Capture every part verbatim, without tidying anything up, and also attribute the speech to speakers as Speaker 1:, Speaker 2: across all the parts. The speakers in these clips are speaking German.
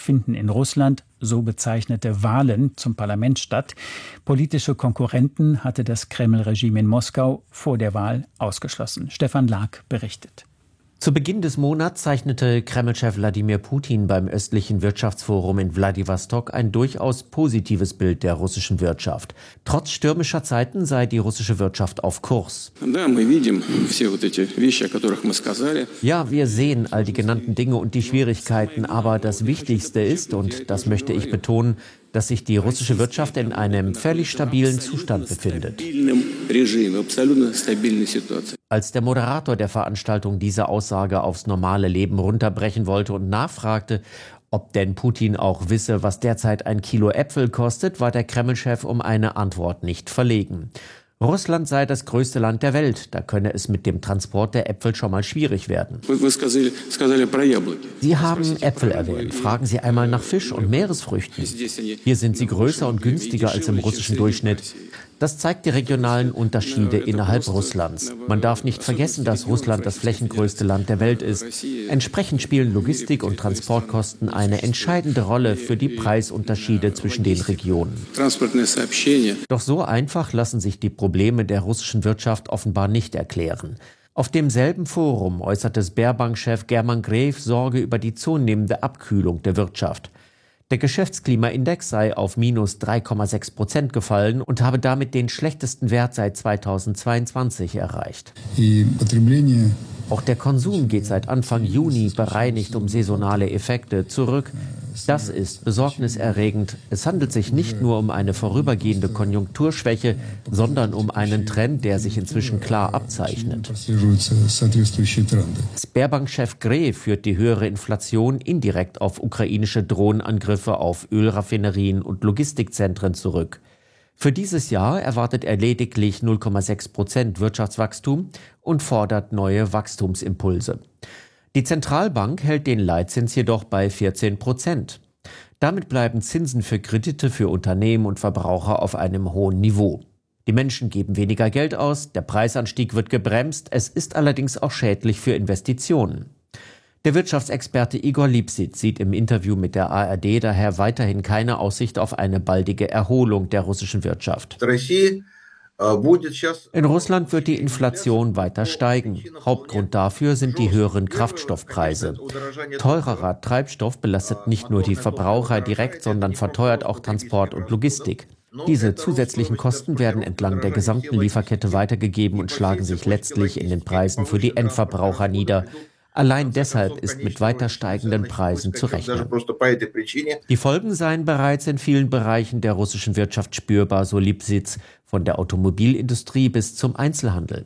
Speaker 1: finden in Russland so bezeichnete Wahlen zum Parlament statt. Politische Konkurrenten hatte das Kreml-Regime in Moskau vor der Wahl ausgeschlossen. Stefan Lag berichtet.
Speaker 2: Zu Beginn des Monats zeichnete Kreml-Chef Wladimir Putin beim östlichen Wirtschaftsforum in Wladiwostok ein durchaus positives Bild der russischen Wirtschaft. Trotz stürmischer Zeiten sei die russische Wirtschaft auf Kurs. Ja, wir sehen all die genannten Dinge und die Schwierigkeiten, aber das Wichtigste ist, und das möchte ich betonen, dass sich die russische Wirtschaft in einem völlig stabilen Zustand befindet. Als der Moderator der Veranstaltung diese Aussage aufs normale Leben runterbrechen wollte und nachfragte, ob denn Putin auch wisse, was derzeit ein Kilo Äpfel kostet, war der Kreml-Chef um eine Antwort nicht verlegen. Russland sei das größte Land der Welt, da könne es mit dem Transport der Äpfel schon mal schwierig werden. Sie haben Äpfel erwähnt. Fragen Sie einmal nach Fisch und Meeresfrüchten. Hier sind sie größer und günstiger als im russischen Durchschnitt. Das zeigt die regionalen Unterschiede innerhalb Russlands. Man darf nicht vergessen, dass Russland das flächengrößte Land der Welt ist. Entsprechend spielen Logistik- und Transportkosten eine entscheidende Rolle für die Preisunterschiede zwischen den Regionen. Doch so einfach lassen sich die Probleme der russischen Wirtschaft offenbar nicht erklären. Auf demselben Forum äußerte Sberbank-Chef German Gref Sorge über die zunehmende Abkühlung der Wirtschaft. Der Geschäftsklimaindex sei auf minus drei Komma sechs Prozent gefallen und habe damit den schlechtesten Wert seit zweitausendzweiundzwanzig erreicht. Auch der Konsum geht seit Anfang Juni bereinigt um saisonale Effekte zurück. Das ist besorgniserregend. Es handelt sich nicht nur um eine vorübergehende Konjunkturschwäche, sondern um einen Trend, der sich inzwischen klar abzeichnet. Sberbank-Chef Gref führt die höhere Inflation indirekt auf ukrainische Drohnenangriffe auf Ölraffinerien und Logistikzentren zurück. Für dieses Jahr erwartet er lediglich null Komma sechs Prozent Wirtschaftswachstum und fordert neue Wachstumsimpulse. Die Zentralbank hält den Leitzins jedoch bei vierzehn Prozent. Damit bleiben Zinsen für Kredite für Unternehmen und Verbraucher auf einem hohen Niveau. Die Menschen geben weniger Geld aus, der Preisanstieg wird gebremst, es ist allerdings auch schädlich für Investitionen. Der Wirtschaftsexperte Igor Lipšić sieht im Interview mit der A R D daher weiterhin keine Aussicht auf eine baldige Erholung der russischen Wirtschaft. In Russland wird die Inflation weiter steigen. Hauptgrund dafür sind die höheren Kraftstoffpreise. Teurerer Treibstoff belastet nicht nur die Verbraucher direkt, sondern verteuert auch Transport und Logistik. Diese zusätzlichen Kosten werden entlang der gesamten Lieferkette weitergegeben und schlagen sich letztlich in den Preisen für die Endverbraucher nieder. Allein deshalb ist mit weiter steigenden Preisen zu rechnen. Die Folgen seien bereits in vielen Bereichen der russischen Wirtschaft spürbar, so Lipšić, von der Automobilindustrie bis zum Einzelhandel.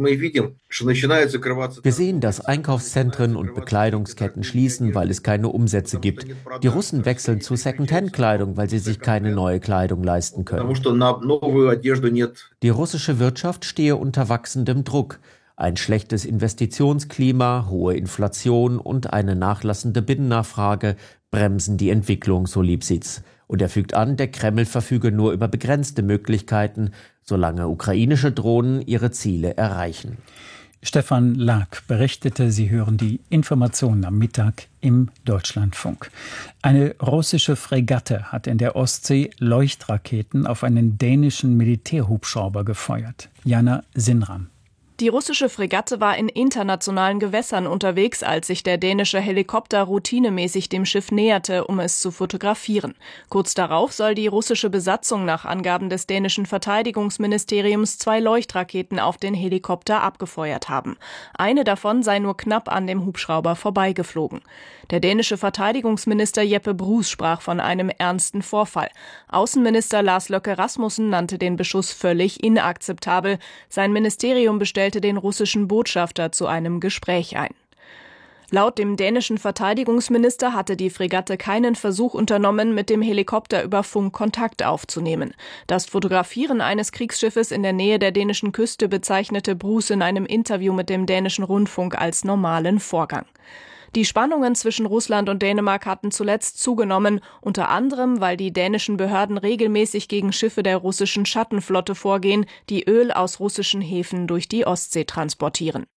Speaker 2: Wir sehen, dass Einkaufszentren und Bekleidungsketten schließen, weil es keine Umsätze gibt. Die Russen wechseln zu Second-Hand-Kleidung, weil sie sich keine neue Kleidung leisten können. Die russische Wirtschaft stehe unter wachsendem Druck. Ein schlechtes Investitionsklima, hohe Inflation und eine nachlassende Binnennachfrage bremsen die Entwicklung, so Lipšić. Und er fügt an, der Kreml verfüge nur über begrenzte Möglichkeiten, solange ukrainische Drohnen ihre Ziele erreichen.
Speaker 1: Stefan Lag berichtete, Sie hören die Informationen am Mittag im Deutschlandfunk. Eine russische Fregatte hat in der Ostsee Leuchtraketen auf einen dänischen Militärhubschrauber gefeuert. Jana Sinram.
Speaker 3: Die russische Fregatte war in internationalen Gewässern unterwegs, als sich der dänische Helikopter routinemäßig dem Schiff näherte, um es zu fotografieren. Kurz darauf soll die russische Besatzung nach Angaben des dänischen Verteidigungsministeriums zwei Leuchtraketen auf den Helikopter abgefeuert haben. Eine davon sei nur knapp an dem Hubschrauber vorbeigeflogen. Der dänische Verteidigungsminister Jeppe Bruus sprach von einem ernsten Vorfall. Außenminister Lars Løkke Rasmussen nannte den Beschuss völlig inakzeptabel. Sein Ministerium bestellte den russischen Botschafter zu einem Gespräch ein. Laut dem dänischen Verteidigungsminister hatte die Fregatte keinen Versuch unternommen, mit dem Helikopter über Funk Kontakt aufzunehmen. Das Fotografieren eines Kriegsschiffes in der Nähe der dänischen Küste bezeichnete Bruus in einem Interview mit dem dänischen Rundfunk als normalen Vorgang. Die Spannungen zwischen Russland und Dänemark hatten zuletzt zugenommen, unter anderem, weil die dänischen Behörden regelmäßig gegen Schiffe der russischen Schattenflotte vorgehen, die Öl aus russischen Häfen durch die Ostsee transportieren.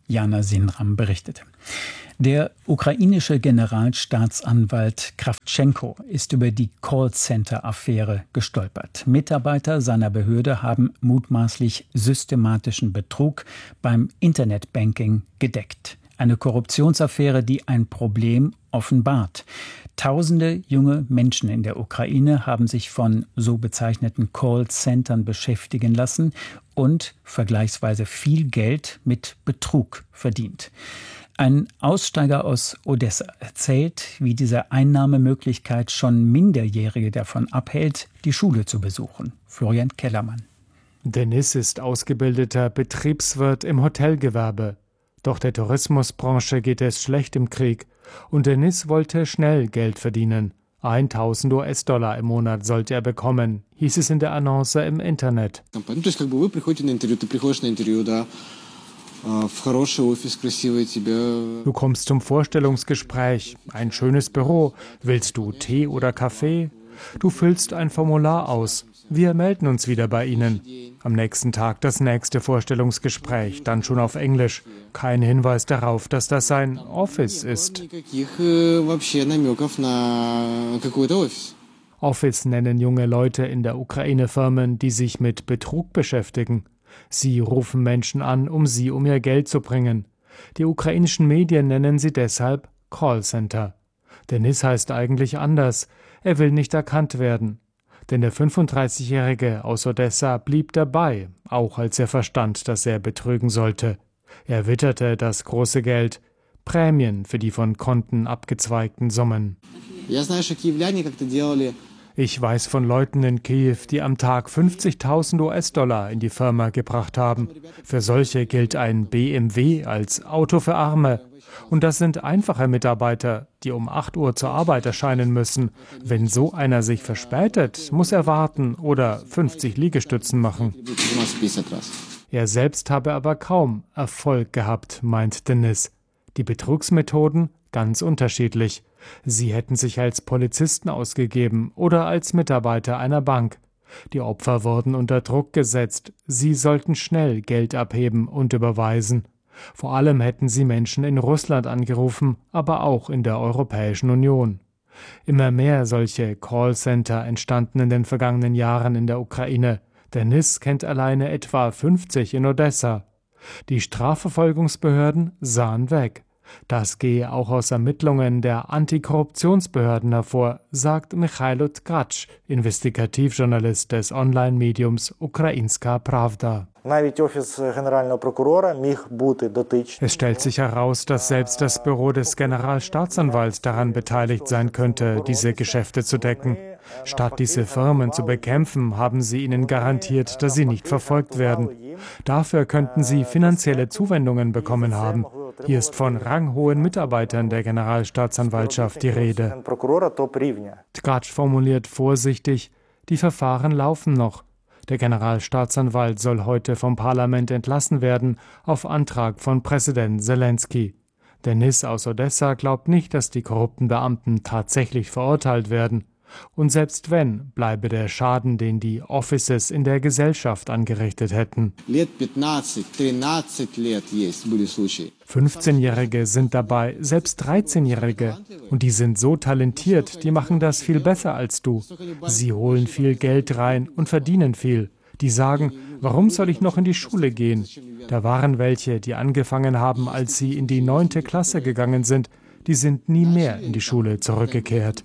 Speaker 1: Jana Sinram berichtete. Der ukrainische Generalstaatsanwalt Krawtschenko ist über die Callcenter-Affäre gestolpert. Mitarbeiter seiner Behörde haben mutmaßlich systematischen Betrug beim Internetbanking gedeckt. Eine Korruptionsaffäre, die ein Problem offenbart. Tausende junge Menschen in der Ukraine haben sich von so bezeichneten Callcentern beschäftigen lassen und vergleichsweise viel Geld mit Betrug verdient. Ein Aussteiger aus Odessa erzählt, wie diese Einnahmemöglichkeit schon Minderjährige davon abhält, die Schule zu besuchen. Florian Kellermann.
Speaker 4: Denis ist ausgebildeter Betriebswirt im Hotelgewerbe. Doch der Tourismusbranche geht es schlecht im Krieg und Denis wollte schnell Geld verdienen. tausend U S-Dollar im Monat sollte er bekommen, hieß es in der Annonce im Internet. Du kommst zum Vorstellungsgespräch, ein schönes Büro, willst du Tee oder Kaffee? Du füllst ein Formular aus. Wir melden uns wieder bei Ihnen. Am nächsten Tag das nächste Vorstellungsgespräch, dann schon auf Englisch. Kein Hinweis darauf, dass das ein Office ist. Office nennen junge Leute in der Ukraine Firmen, die sich mit Betrug beschäftigen. Sie rufen Menschen an, um sie um ihr Geld zu bringen. Die ukrainischen Medien nennen sie deshalb Callcenter. Denis heißt eigentlich anders. Er will nicht erkannt werden. Denn der fünfunddreißigjährige aus Odessa blieb dabei, auch als er verstand, dass er betrügen sollte. Er witterte das große Geld, Prämien für die von Konten abgezweigten Summen. Ich weiß von Leuten in Kiew, die am Tag fünfzigtausend U S-Dollar in die Firma gebracht haben. Für solche gilt ein B M W als Auto für Arme. Und das sind einfache Mitarbeiter, die um acht Uhr zur Arbeit erscheinen müssen. Wenn so einer sich verspätet, muss er warten oder fünfzig Liegestützen machen. Er selbst habe aber kaum Erfolg gehabt, meint Denis. Die Betrugsmethoden ganz unterschiedlich. Sie hätten sich als Polizisten ausgegeben oder als Mitarbeiter einer Bank. Die Opfer wurden unter Druck gesetzt. Sie sollten schnell Geld abheben und überweisen. Vor allem hätten sie Menschen in Russland angerufen, aber auch in der Europäischen Union. Immer mehr solche Callcenter entstanden in den vergangenen Jahren in der Ukraine. Denis kennt alleine etwa fünfzig in Odessa. Die Strafverfolgungsbehörden sahen weg. Das gehe auch aus Ermittlungen der Antikorruptionsbehörden hervor, sagt Michailo Tkacz, Investigativjournalist des Online-Mediums Ukrainska Pravda. Es stellt sich heraus, dass selbst das Büro des Generalstaatsanwalts daran beteiligt sein könnte, diese Geschäfte zu decken. Statt diese Firmen zu bekämpfen, haben sie ihnen garantiert, dass sie nicht verfolgt werden. Dafür könnten sie finanzielle Zuwendungen bekommen haben. Hier ist von ranghohen Mitarbeitern der Generalstaatsanwaltschaft die Rede. Tkacz formuliert vorsichtig, die Verfahren laufen noch. Der Generalstaatsanwalt soll heute vom Parlament entlassen werden, auf Antrag von Präsident Selenskyj. Denis aus Odessa glaubt nicht, dass die korrupten Beamten tatsächlich verurteilt werden. Und selbst wenn, bleibe der Schaden, den die Offices in der Gesellschaft angerichtet hätten. fünfzehnjährige sind dabei, selbst dreizehnjährige. Und die sind so talentiert, die machen das viel besser als du. Sie holen viel Geld rein und verdienen viel. Die sagen, warum soll ich noch in die Schule gehen? Da waren welche, die angefangen haben, als sie in die neunte Klasse gegangen sind. Die sind nie mehr in die Schule zurückgekehrt.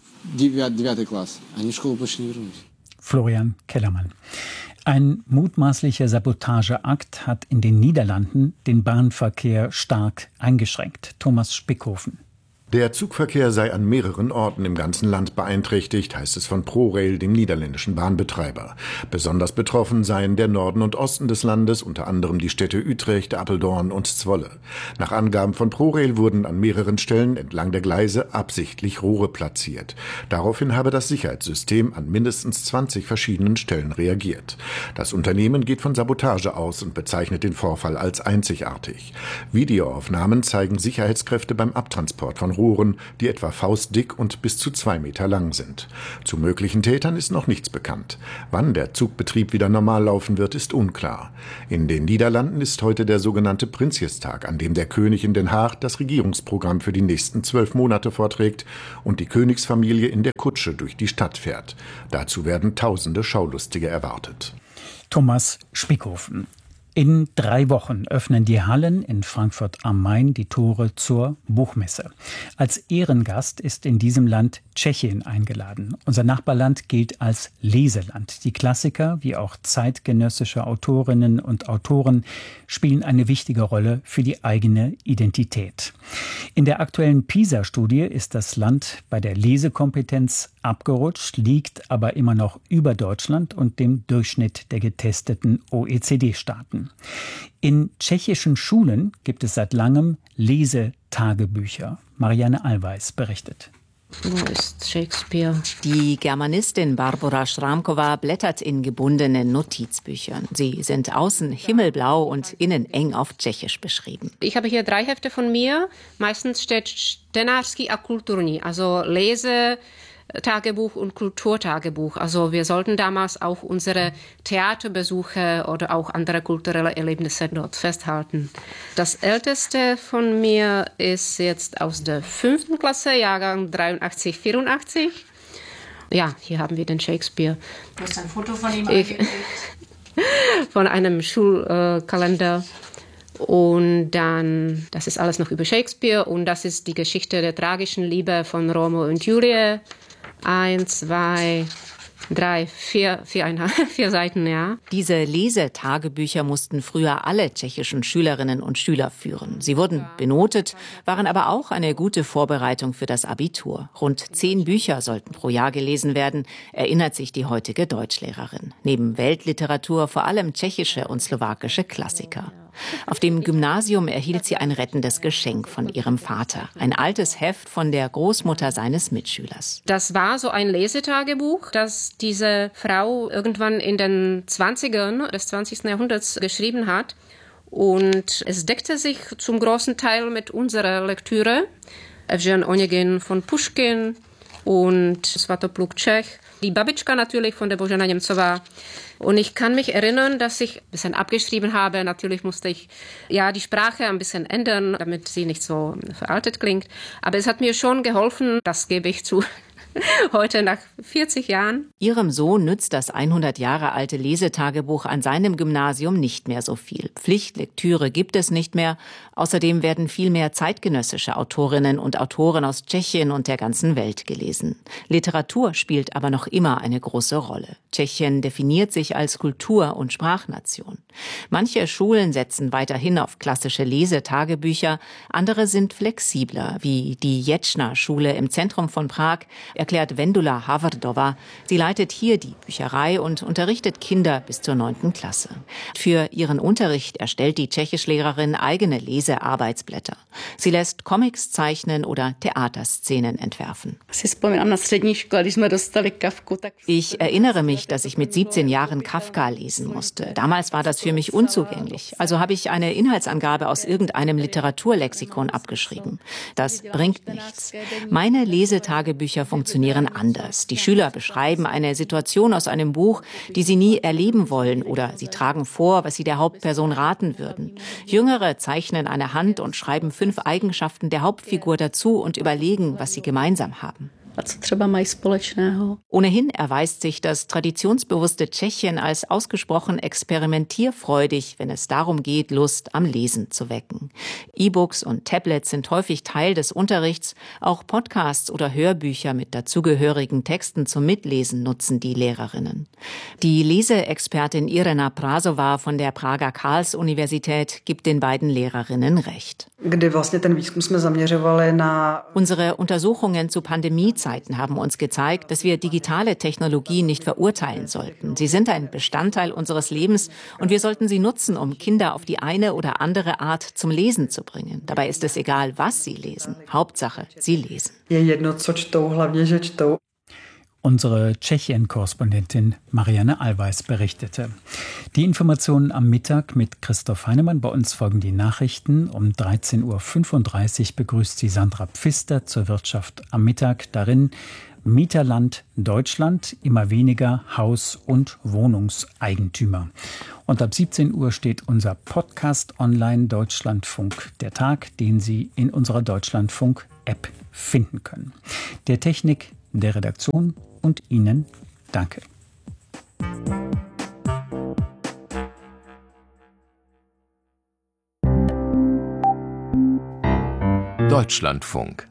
Speaker 1: Florian Kellermann. Ein mutmaßlicher Sabotageakt hat in den Niederlanden den Bahnverkehr stark eingeschränkt. Thomas Spickhofen.
Speaker 5: Der Zugverkehr sei an mehreren Orten im ganzen Land beeinträchtigt, heißt es von ProRail, dem niederländischen Bahnbetreiber. Besonders betroffen seien der Norden und Osten des Landes, unter anderem die Städte Utrecht, Apeldoorn und Zwolle. Nach Angaben von ProRail wurden an mehreren Stellen entlang der Gleise absichtlich Rohre platziert. Daraufhin habe das Sicherheitssystem an mindestens zwanzig verschiedenen Stellen reagiert. Das Unternehmen geht von Sabotage aus und bezeichnet den Vorfall als einzigartig. Videoaufnahmen zeigen Sicherheitskräfte beim Abtransport von Rohren Rohren, die etwa faustdick und bis zu zwei Meter lang sind. Zu möglichen Tätern ist noch nichts bekannt. Wann der Zugbetrieb wieder normal laufen wird, ist unklar. In den Niederlanden ist heute der sogenannte Prinsjestag, an dem der König in Den Haag das Regierungsprogramm für die nächsten zwölf Monate vorträgt und die Königsfamilie in der Kutsche durch die Stadt fährt. Dazu werden tausende Schaulustige erwartet.
Speaker 1: Thomas Spickhofen. In drei Wochen öffnen die Hallen in Frankfurt am Main die Tore zur Buchmesse. Als Ehrengast ist in diesem Land Tschechien eingeladen. Unser Nachbarland gilt als Leseland. Die Klassiker, wie auch zeitgenössische Autorinnen und Autoren, spielen eine wichtige Rolle für die eigene Identität. In der aktuellen PISA-Studie ist das Land bei der Lesekompetenz abgerutscht, liegt aber immer noch über Deutschland und dem Durchschnitt der getesteten O E C D-Staaten. In tschechischen Schulen gibt es seit langem Lesetagebücher. Marianne Allweis berichtet.
Speaker 6: Wo ist Shakespeare?
Speaker 7: Die Germanistin Barbora Schramkova blättert in gebundenen Notizbüchern. Sie sind außen himmelblau und innen eng auf Tschechisch beschrieben.
Speaker 6: Ich habe hier drei Hefte von mir. Meistens steht Čtenářský a kulturní, also Lese Tagebuch und Kulturtagebuch. Also wir sollten damals auch unsere Theaterbesuche oder auch andere kulturelle Erlebnisse dort festhalten. Das älteste von mir ist jetzt aus der fünften Klasse, Jahrgang dreiundachtzig, vierundachtzig. Ja, hier haben wir den Shakespeare.
Speaker 7: Du hast ein Foto von ihm
Speaker 6: ich, Von einem Schulkalender. Und dann, das ist alles noch über Shakespeare und das ist die Geschichte der tragischen Liebe von Romeo und Julie. Eins, zwei, drei, vier, viereinhalb, vier Seiten, ja.
Speaker 7: Diese Lesetagebücher mussten früher alle tschechischen Schülerinnen und Schüler führen. Sie wurden benotet, waren aber auch eine gute Vorbereitung für das Abitur. Rund zehn Bücher sollten pro Jahr gelesen werden, erinnert sich die heutige Deutschlehrerin. Neben Weltliteratur vor allem tschechische und slowakische Klassiker. Auf dem Gymnasium erhielt sie ein rettendes Geschenk von ihrem Vater. Ein altes Heft von der Großmutter seines Mitschülers.
Speaker 6: Das war so ein Lesetagebuch, das diese Frau irgendwann in den zwanzigern des zwanzigsten Jahrhunderts geschrieben hat. Und es deckte sich zum großen Teil mit unserer Lektüre. Evžen Onegin von Puškin und Svatopluk Čech. Die Babička natürlich von der Božena Němcová. Und ich kann mich erinnern, dass ich ein bisschen abgeschrieben habe. Natürlich musste ich ja die Sprache ein bisschen ändern, damit sie nicht so veraltet klingt. Aber es hat mir schon geholfen, das gebe ich zu. Heute nach vierzig Jahren.
Speaker 7: Ihrem Sohn nützt das hundert Jahre alte Lesetagebuch an seinem Gymnasium nicht mehr so viel. Pflichtlektüre gibt es nicht mehr. Außerdem werden viel mehr zeitgenössische Autorinnen und Autoren aus Tschechien und der ganzen Welt gelesen. Literatur spielt aber noch immer eine große Rolle. Tschechien definiert sich als Kultur- und Sprachnation. Manche Schulen setzen weiterhin auf klassische Lesetagebücher, andere sind flexibler, wie die Jetschna-Schule im Zentrum von Prag, erklärt Vendula Havardova. Sie leitet hier die Bücherei und unterrichtet Kinder bis zur neunten Klasse. Für ihren Unterricht erstellt die Tschechischlehrerin eigene Lesearbeitsblätter. Sie lässt Comics zeichnen oder Theaterszenen entwerfen. Ich erinnere mich, dass ich mit siebzehn Jahren Kafka lesen musste. Damals war das für mich unzugänglich. Also habe ich eine Inhaltsangabe aus irgendeinem Literaturlexikon abgeschrieben. Das bringt nichts. Meine Lesetagebücher funktionieren anders. Die Schüler beschreiben eine Situation aus einem Buch, die sie nie erleben wollen, oder sie tragen vor, was sie der Hauptperson raten würden. Jüngere zeichnen eine Hand und schreiben fünf Eigenschaften der Hauptfigur dazu und überlegen, was sie gemeinsam haben. Ohnehin erweist sich das traditionsbewusste Tschechien als ausgesprochen experimentierfreudig, wenn es darum geht, Lust am Lesen zu wecken. E-Books und Tablets sind häufig Teil des Unterrichts. Auch Podcasts oder Hörbücher mit dazugehörigen Texten zum Mitlesen nutzen die Lehrerinnen. Die Leseexpertin Irena Prasová von der Prager Karls-Universität gibt den beiden Lehrerinnen recht. Unsere Untersuchungen zu Pandemiezeiten haben uns gezeigt, dass wir digitale Technologien nicht verurteilen sollten. Sie sind ein Bestandteil unseres Lebens und wir sollten sie nutzen, um Kinder auf die eine oder andere Art zum Lesen zu bringen. Dabei ist es egal, was sie lesen. Hauptsache, sie lesen.
Speaker 1: Unsere Tschechien-Korrespondentin Marianne Allweis berichtete. Die Informationen am Mittag mit Christoph Heinemann. Bei uns folgen die Nachrichten. Um dreizehn Uhr fünfunddreißig begrüßt sie Sandra Pfister zur Wirtschaft am Mittag. Darin Mieterland Deutschland, immer weniger Haus- und Wohnungseigentümer. Und ab siebzehn Uhr steht unser Podcast online Deutschlandfunk der Tag, den Sie in unserer Deutschlandfunk-App finden können. Der Technik, der Redaktion und Ihnen danke.
Speaker 8: Deutschlandfunk.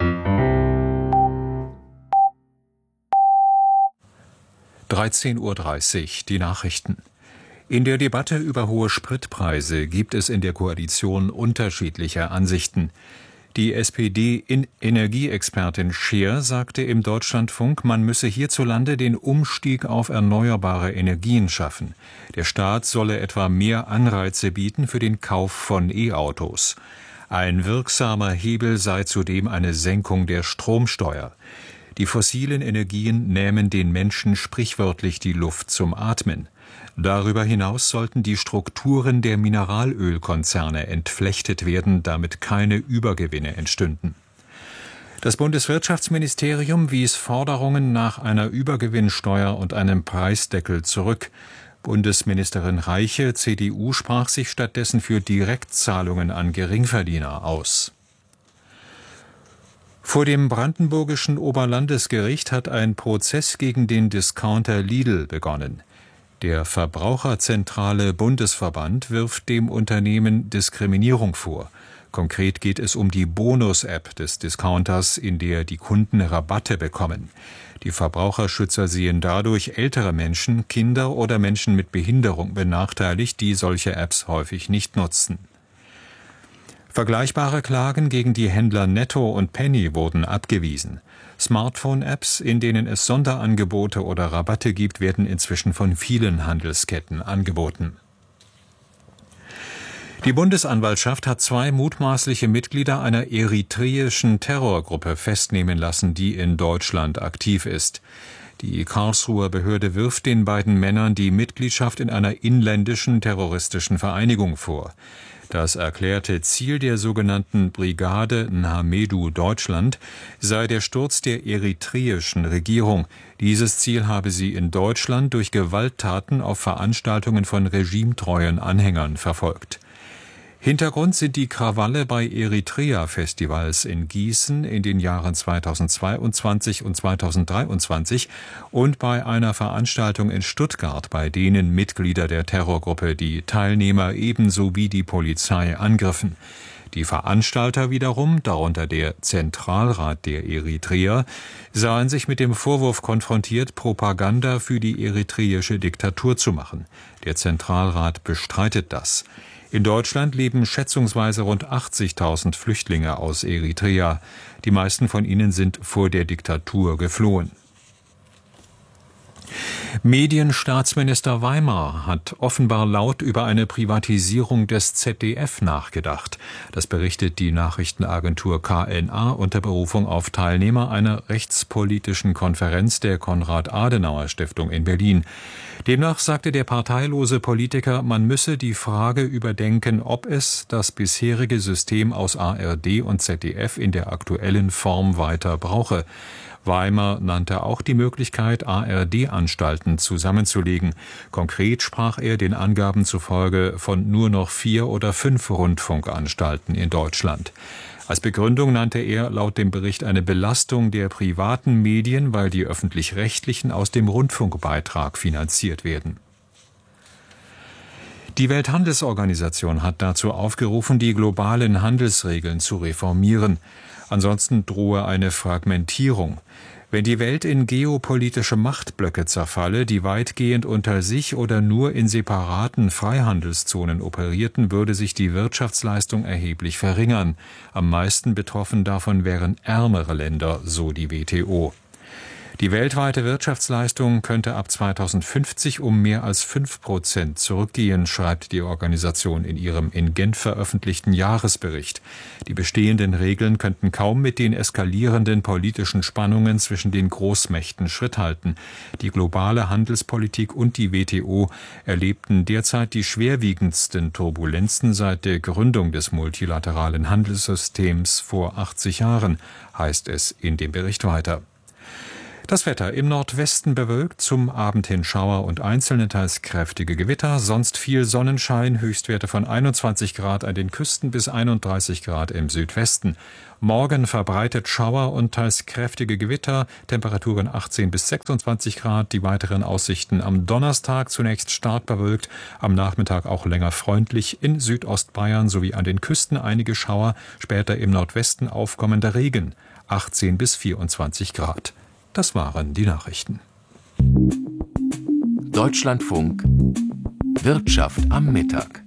Speaker 8: dreizehn Uhr dreißig, die Nachrichten. In der Debatte über hohe Spritpreise gibt es in der Koalition unterschiedliche Ansichten. Die S P D-Energieexpertin Scheer sagte im Deutschlandfunk, man müsse hierzulande den Umstieg auf erneuerbare Energien schaffen. Der Staat solle etwa mehr Anreize bieten für den Kauf von E-Autos. Ein wirksamer Hebel sei zudem eine Senkung der Stromsteuer. Die fossilen Energien nähmen den Menschen sprichwörtlich die Luft zum Atmen. Darüber hinaus sollten die Strukturen der Mineralölkonzerne entflechtet werden, damit keine Übergewinne entstünden. Das Bundeswirtschaftsministerium wies Forderungen nach einer Übergewinnsteuer und einem Preisdeckel zurück. Bundesministerin Reiche, C D U, sprach sich stattdessen für Direktzahlungen an Geringverdiener aus. Vor dem brandenburgischen Oberlandesgericht hat ein Prozess gegen den Discounter Lidl begonnen. Der Verbraucherzentrale Bundesverband wirft dem Unternehmen Diskriminierung vor. Konkret geht es um die Bonus-App des Discounters, in der die Kunden Rabatte bekommen. Die Verbraucherschützer sehen dadurch ältere Menschen, Kinder oder Menschen mit Behinderung benachteiligt, die solche Apps häufig nicht nutzen. Vergleichbare Klagen gegen die Händler Netto und Penny wurden abgewiesen. Smartphone-Apps, in denen es Sonderangebote oder Rabatte gibt, werden inzwischen von vielen Handelsketten angeboten. Die Bundesanwaltschaft hat zwei mutmaßliche Mitglieder einer eritreischen Terrorgruppe festnehmen lassen, die in Deutschland aktiv ist. Die Karlsruher Behörde wirft den beiden Männern die Mitgliedschaft in einer inländischen terroristischen Vereinigung vor. Das erklärte Ziel der sogenannten Brigade Nhamedu Deutschland sei der Sturz der eritreischen Regierung. Dieses Ziel habe sie in Deutschland durch Gewalttaten auf Veranstaltungen von regimetreuen Anhängern verfolgt. Hintergrund sind die Krawalle bei Eritrea-Festivals in Gießen in den Jahren zweitausendzweiundzwanzig und zweitausenddreiundzwanzig und bei einer Veranstaltung in Stuttgart, bei denen Mitglieder der Terrorgruppe die Teilnehmer ebenso wie die Polizei angriffen. Die Veranstalter wiederum, darunter der Zentralrat der Eritreer, sahen sich mit dem Vorwurf konfrontiert, Propaganda für die eritreische Diktatur zu machen. Der Zentralrat bestreitet das. In Deutschland leben schätzungsweise rund achtzigtausend Flüchtlinge aus Eritrea. Die meisten von ihnen sind vor der Diktatur geflohen. Medienstaatsminister Weimar hat offenbar laut über eine Privatisierung des Z D F nachgedacht. Das berichtet die Nachrichtenagentur K N A unter Berufung auf Teilnehmer einer rechtspolitischen Konferenz der Konrad-Adenauer-Stiftung in Berlin. Demnach sagte der parteilose Politiker, man müsse die Frage überdenken, ob es das bisherige System aus A R D und Z D F in der aktuellen Form weiter brauche. Weimar nannte auch die Möglichkeit, A R D-Anstalten zusammenzulegen. Konkret sprach er den Angaben zufolge von nur noch vier oder fünf Rundfunkanstalten in Deutschland. Als Begründung nannte er laut dem Bericht eine Belastung der privaten Medien, weil die öffentlich-rechtlichen aus dem Rundfunkbeitrag finanziert werden. Die Welthandelsorganisation hat dazu aufgerufen, die globalen Handelsregeln zu reformieren. Ansonsten drohe eine Fragmentierung. Wenn die Welt in geopolitische Machtblöcke zerfalle, die weitgehend unter sich oder nur in separaten Freihandelszonen operierten, würde sich die Wirtschaftsleistung erheblich verringern. Am meisten betroffen davon wären ärmere Länder, so die W T O. Die weltweite Wirtschaftsleistung könnte ab zweitausendfünfzig um mehr als fünf Prozent zurückgehen, schreibt die Organisation in ihrem in Genf veröffentlichten Jahresbericht. Die bestehenden Regeln könnten kaum mit den eskalierenden politischen Spannungen zwischen den Großmächten Schritt halten. Die globale Handelspolitik und die W T O erlebten derzeit die schwerwiegendsten Turbulenzen seit der Gründung des multilateralen Handelssystems vor achtzig Jahren, heißt es in dem Bericht weiter. Das Wetter im Nordwesten bewölkt, zum Abend hin Schauer und einzelne teils kräftige Gewitter, sonst viel Sonnenschein, Höchstwerte von einundzwanzig Grad an den Küsten bis einunddreißig Grad im Südwesten. Morgen verbreitet Schauer und teils kräftige Gewitter, Temperaturen achtzehn bis sechsundzwanzig Grad, die weiteren Aussichten am Donnerstag zunächst stark bewölkt, am Nachmittag auch länger freundlich, in Südostbayern sowie an den Küsten einige Schauer, später im Nordwesten aufkommender Regen, achtzehn bis vierundzwanzig Grad. Das waren die Nachrichten.
Speaker 9: Deutschlandfunk Wirtschaft am Mittag.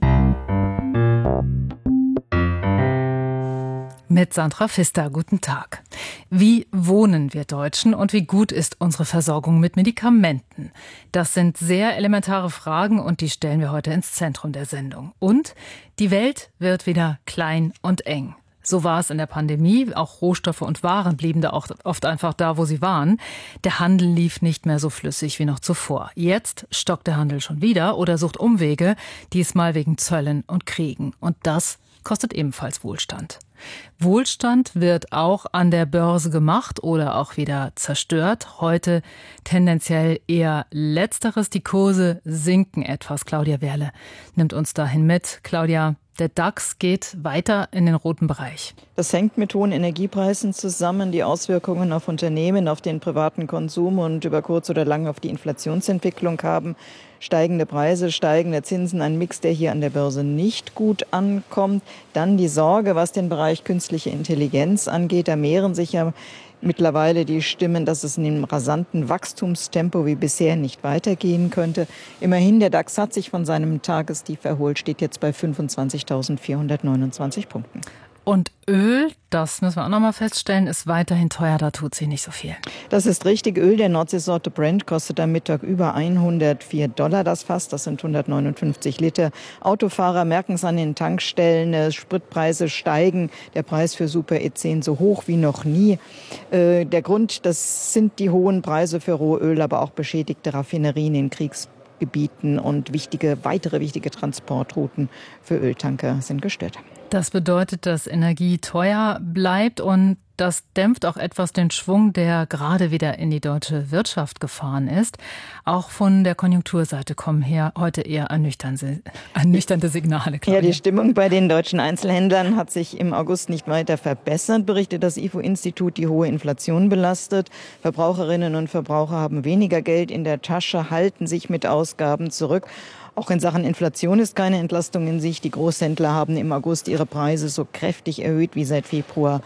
Speaker 10: Mit Sandra Pfister, guten Tag. Wie wohnen wir Deutschen und wie gut ist unsere Versorgung mit Medikamenten? Das sind sehr elementare Fragen und die stellen wir heute ins Zentrum der Sendung. Und die Welt wird wieder klein und eng. So war es in der Pandemie. Auch Rohstoffe und Waren blieben da auch oft einfach da, wo sie waren. Der Handel lief nicht mehr so flüssig wie noch zuvor. Jetzt stockt der Handel schon wieder oder sucht Umwege, diesmal wegen Zöllen und Kriegen. Und das kostet ebenfalls Wohlstand. Wohlstand wird auch an der Börse gemacht oder auch wieder zerstört. Heute tendenziell eher Letzteres. Die Kurse sinken etwas. Claudia Werle nimmt uns dahin mit. Claudia, der DAX geht weiter in den roten Bereich.
Speaker 11: Das hängt mit hohen Energiepreisen zusammen. Die Auswirkungen auf Unternehmen, auf den privaten Konsum und über kurz oder lang auf die Inflationsentwicklung haben. Steigende Preise, steigende Zinsen, ein Mix, der hier an der Börse nicht gut ankommt. Dann die Sorge, was den Bereich künstliche Intelligenz angeht. Da mehren sich ja mittlerweile die Stimmen, dass es in einem rasanten Wachstumstempo wie bisher nicht weitergehen könnte. Immerhin, der DAX hat sich von seinem Tagestief erholt, steht jetzt bei fünfundzwanzigtausendvierhundertneunundzwanzig Punkten.
Speaker 10: Und Öl, das müssen wir auch noch mal feststellen, ist weiterhin teuer, da tut sich nicht so viel.
Speaker 11: Das ist richtig. Öl der Nordseesorte Brent kostet am Mittag über hundertvier Dollar das Fass. Das sind hundertneunundfünfzig Liter. Autofahrer merken es an den Tankstellen. Spritpreise steigen. Der Preis für Super E zehn so hoch wie noch nie. Äh, der Grund, das sind die hohen Preise für Rohöl, aber auch beschädigte Raffinerien in Kriegsgebieten und wichtige, weitere wichtige Transportrouten für Öltanker sind gestört.
Speaker 10: Das bedeutet, dass Energie teuer bleibt und das dämpft auch etwas den Schwung, der gerade wieder in die deutsche Wirtschaft gefahren ist. Auch von der Konjunkturseite kommen hier heute eher ernüchternde, ernüchternde Signale. Claudia.
Speaker 11: Ja, die Stimmung bei den deutschen Einzelhändlern hat sich im August nicht weiter verbessert, berichtet das I F O-Institut. Die hohe Inflation belastet. Verbraucherinnen und Verbraucher haben weniger Geld in der Tasche, halten sich mit Ausgaben zurück. Auch in Sachen Inflation ist keine Entlastung in Sicht. Die Großhändler haben im August ihre Preise so kräftig erhöht wie seit Februar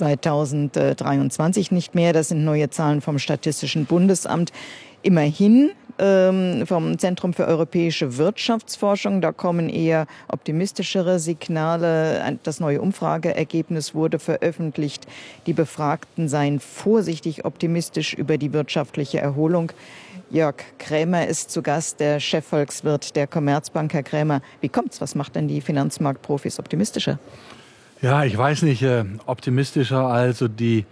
Speaker 11: zweitausenddreiundzwanzig nicht mehr. Das sind neue Zahlen vom Statistischen Bundesamt. Immerhin ähm, vom Zentrum für europäische Wirtschaftsforschung. Da kommen eher optimistischere Signale. Das neue Umfrageergebnis wurde veröffentlicht. Die Befragten seien vorsichtig optimistisch über die wirtschaftliche Erholung. Jörg Krämer ist zu Gast, der Chefvolkswirt der Commerzbank. Herr Krämer, wie kommt's? Was macht denn die Finanzmarktprofis optimistischer?
Speaker 12: Ja, ich weiß nicht, äh, optimistischer. Also die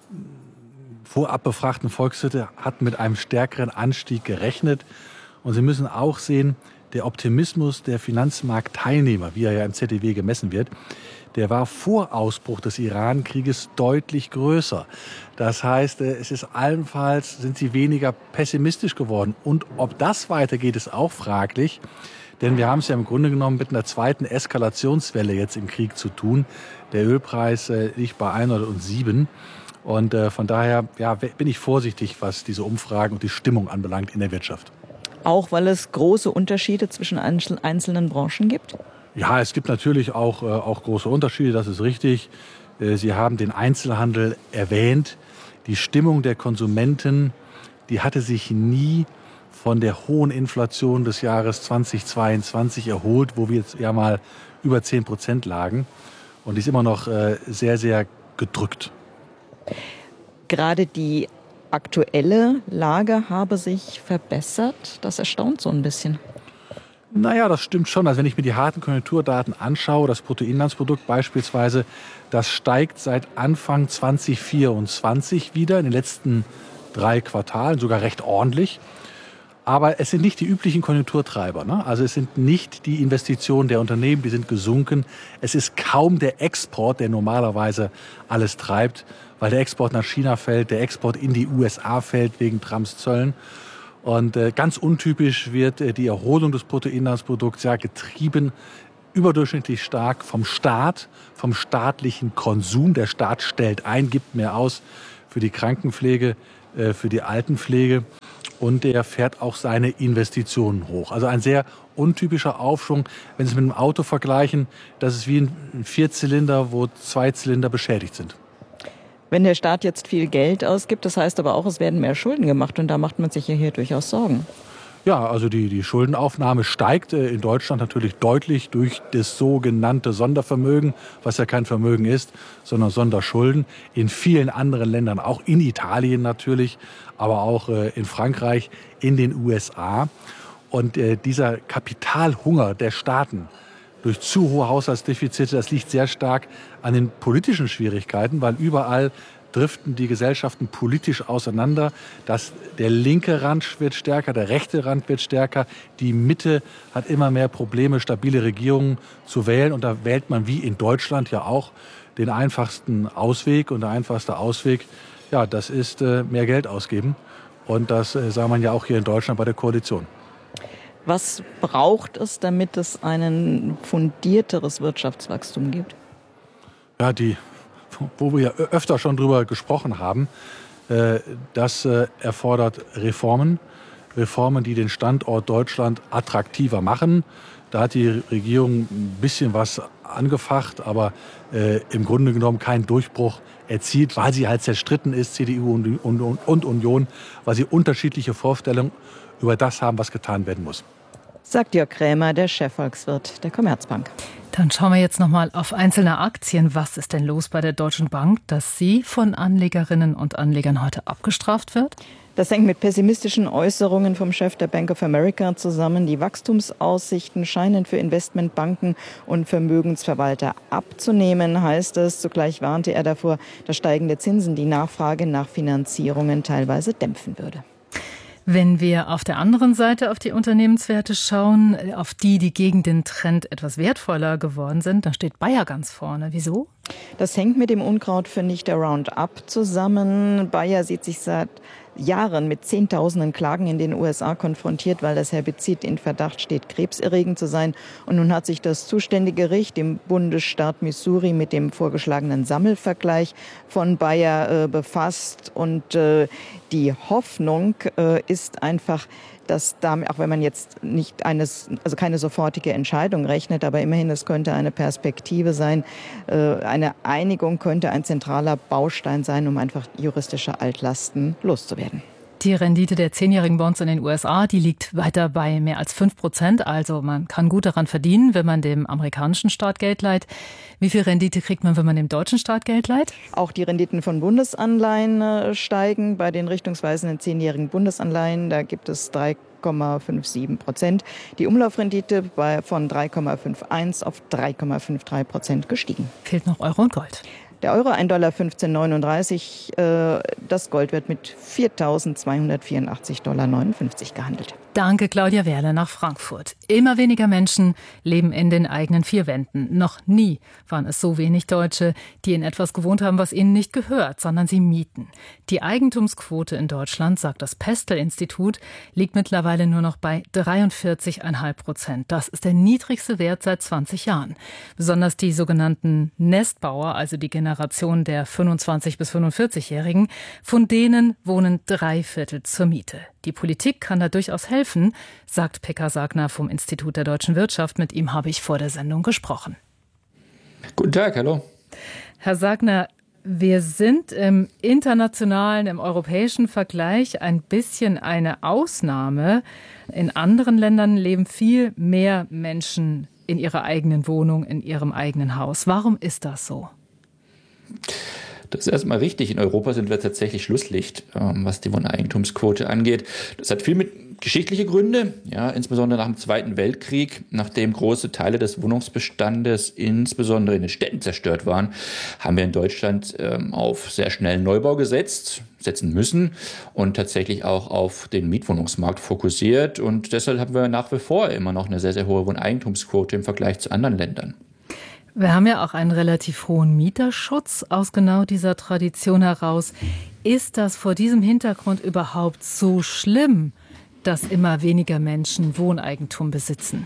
Speaker 12: vorab befragten Volkswirte hatten mit einem stärkeren Anstieg gerechnet. Und Sie müssen auch sehen, der Optimismus der Finanzmarktteilnehmer, wie er ja im Z D W gemessen wird, der war vor Ausbruch des Iran-Krieges deutlich größer. Das heißt, es ist allenfalls, sind sie weniger pessimistisch geworden. Und ob das weitergeht, ist auch fraglich. Denn wir haben es ja im Grunde genommen mit einer zweiten Eskalationswelle jetzt im Krieg zu tun. Der Ölpreis äh, liegt bei hundertsieben. Und äh, von daher ja, bin ich vorsichtig, was diese Umfragen und die Stimmung anbelangt in der Wirtschaft.
Speaker 11: Auch weil es große Unterschiede zwischen einzelnen Branchen gibt?
Speaker 12: Ja, es gibt natürlich auch, äh, auch große Unterschiede, das ist richtig. Äh, Sie haben den Einzelhandel erwähnt. Die Stimmung der Konsumenten, die hatte sich nie von der hohen Inflation des Jahres zweitausendzweiundzwanzig erholt, wo wir jetzt ja mal über zehn Prozent lagen. Und die ist immer noch äh, sehr, sehr gedrückt.
Speaker 11: Gerade die aktuelle Lage habe sich verbessert. Das erstaunt so ein bisschen.
Speaker 12: Naja, das stimmt schon. Also wenn ich mir die harten Konjunkturdaten anschaue, das Bruttoinlandsprodukt beispielsweise, das steigt seit Anfang zwanzig vierundzwanzig wieder, in den letzten drei Quartalen, sogar recht ordentlich. Aber es sind nicht die üblichen Konjunkturtreiber, ne? Also es sind nicht die Investitionen der Unternehmen, die sind gesunken. Es ist kaum der Export, der normalerweise alles treibt, weil der Export nach China fällt, der Export in die U S A fällt wegen Trumps Zöllen. Und äh, ganz untypisch wird äh, die Erholung des Bruttoinlandsprodukts ja getrieben überdurchschnittlich stark vom Staat, vom staatlichen Konsum. Der Staat stellt ein, gibt mehr aus für die Krankenpflege, äh, für die Altenpflege. Und er fährt auch seine Investitionen hoch. Also ein sehr untypischer Aufschwung. Wenn Sie es mit einem Auto vergleichen, das ist wie ein Vierzylinder, wo zwei Zylinder beschädigt sind.
Speaker 11: Wenn der Staat jetzt viel Geld ausgibt, das heißt aber auch, es werden mehr Schulden gemacht. Und da macht man sich ja hier durchaus Sorgen.
Speaker 12: Ja, also die, die Schuldenaufnahme steigt äh, in Deutschland natürlich deutlich durch das sogenannte Sondervermögen, was ja kein Vermögen ist, sondern Sonderschulden. In vielen anderen Ländern, auch in Italien natürlich, aber auch äh, in Frankreich, in den U S A. Und äh, dieser Kapitalhunger der Staaten durch zu hohe Haushaltsdefizite, das liegt sehr stark an den politischen Schwierigkeiten, weil überall driften die Gesellschaften politisch auseinander. Das, der linke Rand wird stärker, der rechte Rand wird stärker. Die Mitte hat immer mehr Probleme, stabile Regierungen zu wählen. Und da wählt man wie in Deutschland ja auch den einfachsten Ausweg. Und der einfachste Ausweg, ja, das ist äh, mehr Geld ausgeben. Und das äh, sah man ja auch hier in Deutschland bei der Koalition.
Speaker 11: Was braucht es, damit es ein fundierteres Wirtschaftswachstum gibt?
Speaker 12: Ja, die, wo wir ja öfter schon drüber gesprochen haben, äh, das äh, erfordert Reformen. Reformen, die den Standort Deutschland attraktiver machen. Da hat die Regierung ein bisschen was angefacht, aber äh, im Grunde genommen keinen Durchbruch erzielt, weil sie halt zerstritten ist, C D U und, und, und Union, weil sie unterschiedliche Vorstellungen über das haben, was getan werden muss.
Speaker 11: Sagt Jörg Krämer, der Chefvolkswirt der Commerzbank.
Speaker 10: Dann schauen wir jetzt noch mal auf einzelne Aktien. Was ist denn los bei der Deutschen Bank, dass sie von Anlegerinnen und Anlegern heute abgestraft wird?
Speaker 11: Das hängt mit pessimistischen Äußerungen vom Chef der Bank of America zusammen. Die Wachstumsaussichten scheinen für Investmentbanken und Vermögensverwalter abzunehmen, heißt es. Zugleich warnte er davor, dass steigende Zinsen die Nachfrage nach Finanzierungen teilweise dämpfen würde.
Speaker 10: Wenn wir auf der anderen Seite auf die Unternehmenswerte schauen, auf die, die gegen den Trend etwas wertvoller geworden sind, dann steht Bayer ganz vorne. Wieso?
Speaker 11: Das hängt mit dem Unkrautvernichter Roundup zusammen. Bayer sieht sich seit Jahren mit Zehntausenden Klagen in den U S A konfrontiert, weil das Herbizid in Verdacht steht, krebserregend zu sein. Und nun hat sich das zuständige Gericht im Bundesstaat Missouri mit dem vorgeschlagenen Sammelvergleich von Bayer äh, befasst. Und äh, die Hoffnung äh, ist einfach, dass damit, auch wenn man jetzt nicht eines, also keine sofortige Entscheidung rechnet, aber immerhin, es könnte eine Perspektive sein, äh, eine Einigung könnte ein zentraler Baustein sein, um einfach juristische Altlasten loszuwerden.
Speaker 10: Die Rendite der zehnjährigen Bonds in den U S A, die liegt weiter bei mehr als fünf Prozent. Also man kann gut daran verdienen, wenn man dem amerikanischen Staat Geld leiht. Wie viel Rendite kriegt man, wenn man dem deutschen Staat Geld leiht?
Speaker 11: Auch die Renditen von Bundesanleihen äh, steigen. Bei den richtungsweisenden zehnjährigen Bundesanleihen, da gibt es drei Komma siebenundfünfzig Prozent. Die Umlaufrendite bei, von drei Komma einundfünfzig auf drei Komma dreiundfünfzig Prozent gestiegen.
Speaker 10: Fehlt noch Euro und Gold.
Speaker 11: Der Euro ein Dollar fünfzehn neununddreißig. Äh, das Gold wird mit viertausendzweihundertvierundachtzig Komma neunundfünfzig Dollar gehandelt.
Speaker 10: Danke, Claudia Werle nach Frankfurt. Immer weniger Menschen leben in den eigenen vier Wänden. Noch nie waren es so wenig Deutsche, die in etwas gewohnt haben, was ihnen nicht gehört, sondern sie mieten. Die Eigentumsquote in Deutschland, sagt das Pestel-Institut, liegt mittlerweile nur noch bei dreiundvierzig Komma fünf Prozent. Das ist der niedrigste Wert seit zwanzig Jahren. Besonders die sogenannten Nestbauer, also die Generation der fünfundzwanzig- bis fünfundvierzig-Jährigen, von denen wohnen drei Viertel zur Miete. Die Politik kann da durchaus helfen, sagt Pekka Sagner vom Institut der deutschen Wirtschaft. Mit ihm habe ich vor der Sendung gesprochen.
Speaker 13: Guten Tag, hallo.
Speaker 10: Herr Sagner, wir sind im internationalen, im europäischen Vergleich ein bisschen eine Ausnahme. In anderen Ländern leben viel mehr Menschen in ihrer eigenen Wohnung, in ihrem eigenen Haus. Warum ist das so?
Speaker 13: Das ist erstmal richtig. In Europa sind wir tatsächlich Schlusslicht, was die Wohneigentumsquote angeht. Das hat viel mit geschichtliche Gründe, ja, insbesondere nach dem Zweiten Weltkrieg, nachdem große Teile des Wohnungsbestandes insbesondere in den Städten zerstört waren, haben wir in Deutschland ähm, auf sehr schnellen Neubau gesetzt, setzen müssen und tatsächlich auch auf den Mietwohnungsmarkt fokussiert. Und deshalb haben wir nach wie vor immer noch eine sehr, sehr hohe Wohneigentumsquote im Vergleich zu anderen Ländern.
Speaker 10: Wir haben ja auch einen relativ hohen Mieterschutz aus genau dieser Tradition heraus. Ist das vor diesem Hintergrund überhaupt so schlimm, dass immer weniger Menschen Wohneigentum besitzen?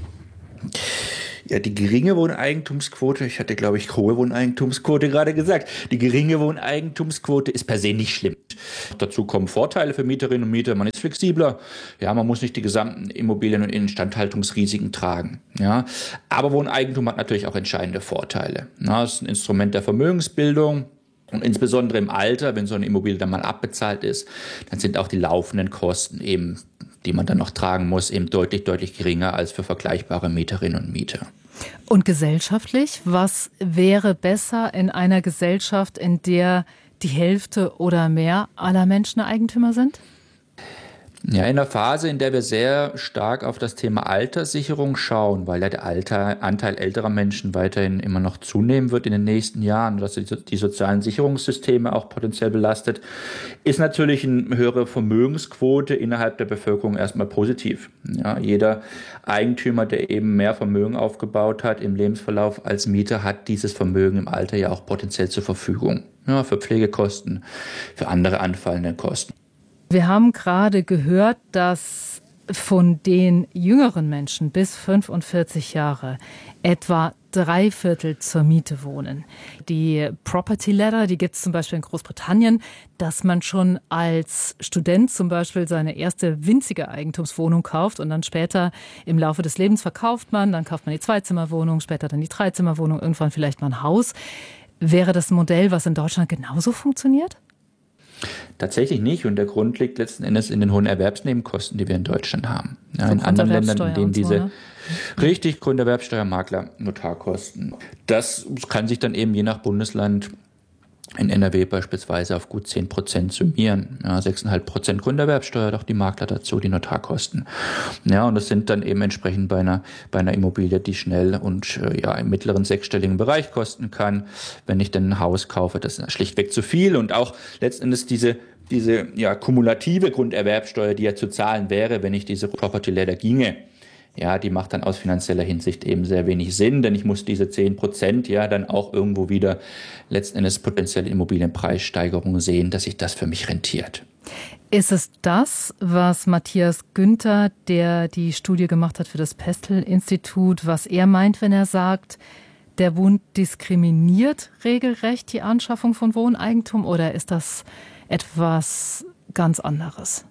Speaker 13: Ja, die geringe Wohneigentumsquote, ich hatte, glaube ich, hohe Wohneigentumsquote gerade gesagt, die geringe Wohneigentumsquote ist per se nicht schlimm. Dazu kommen Vorteile für Mieterinnen und Mieter, man ist flexibler, ja, man muss nicht die gesamten Immobilien- und Instandhaltungsrisiken tragen. Ja. Aber Wohneigentum hat natürlich auch entscheidende Vorteile. Ja, es ist ein Instrument der Vermögensbildung. Und insbesondere im Alter, wenn so eine Immobilie dann mal abbezahlt ist, dann sind auch die laufenden Kosten eben, die man dann noch tragen muss, eben deutlich, deutlich geringer als für vergleichbare Mieterinnen und Mieter.
Speaker 10: Und gesellschaftlich, was wäre besser in einer Gesellschaft, in der die Hälfte oder mehr aller Menschen Eigentümer sind?
Speaker 13: Ja, in der Phase, in der wir sehr stark auf das Thema Alterssicherung schauen, weil ja der Alter, Anteil älterer Menschen weiterhin immer noch zunehmen wird in den nächsten Jahren, dass die, die sozialen Sicherungssysteme auch potenziell belastet, ist natürlich eine höhere Vermögensquote innerhalb der Bevölkerung erstmal positiv. Ja, jeder Eigentümer, der eben mehr Vermögen aufgebaut hat im Lebensverlauf als Mieter, hat dieses Vermögen im Alter ja auch potenziell zur Verfügung. Ja, für Pflegekosten, für andere anfallende Kosten.
Speaker 10: Wir haben gerade gehört, dass von den jüngeren Menschen bis fünfundvierzig Jahre etwa drei Viertel zur Miete wohnen. Die Property Ladder, die gibt es zum Beispiel in Großbritannien, dass man schon als Student zum Beispiel seine erste winzige Eigentumswohnung kauft und dann später im Laufe des Lebens verkauft man, dann kauft man die Zweizimmerwohnung, später dann die Dreizimmerwohnung, irgendwann vielleicht mal ein Haus. Wäre das ein Modell, was in Deutschland genauso funktioniert?
Speaker 13: Tatsächlich nicht. Und der Grund liegt letzten Endes in den hohen Erwerbsnebenkosten, die wir in Deutschland haben. Ja, in anderen Ländern, in denen diese so, ne? richtig Grunderwerbsteuer, Makler, Notarkosten. Das kann sich dann eben je nach Bundesland in N R W beispielsweise auf gut zehn Prozent summieren. Ja, sechs Komma fünf Prozent Grunderwerbsteuer, doch die Makler dazu, die Notarkosten. Ja, und das sind dann eben entsprechend bei einer, bei einer Immobilie, die schnell und äh, ja, im mittleren sechsstelligen Bereich kosten kann. Wenn ich dann ein Haus kaufe, das ist schlichtweg zu viel. Und auch letzten Endes diese, diese ja, kumulative Grunderwerbsteuer, die ja zu zahlen wäre, wenn ich diese Property Ladder ginge. Ja, die macht dann aus finanzieller Hinsicht eben sehr wenig Sinn, denn ich muss diese zehn Prozent ja dann auch irgendwo wieder letzten Endes potenzielle Immobilienpreissteigerungen sehen, dass sich das für mich rentiert.
Speaker 10: Ist es das, was Matthias Günther, der die Studie gemacht hat für das Pestel-Institut, was er meint, wenn er sagt, der Bund diskriminiert regelrecht die Anschaffung von Wohneigentum, oder ist das etwas ganz anderes?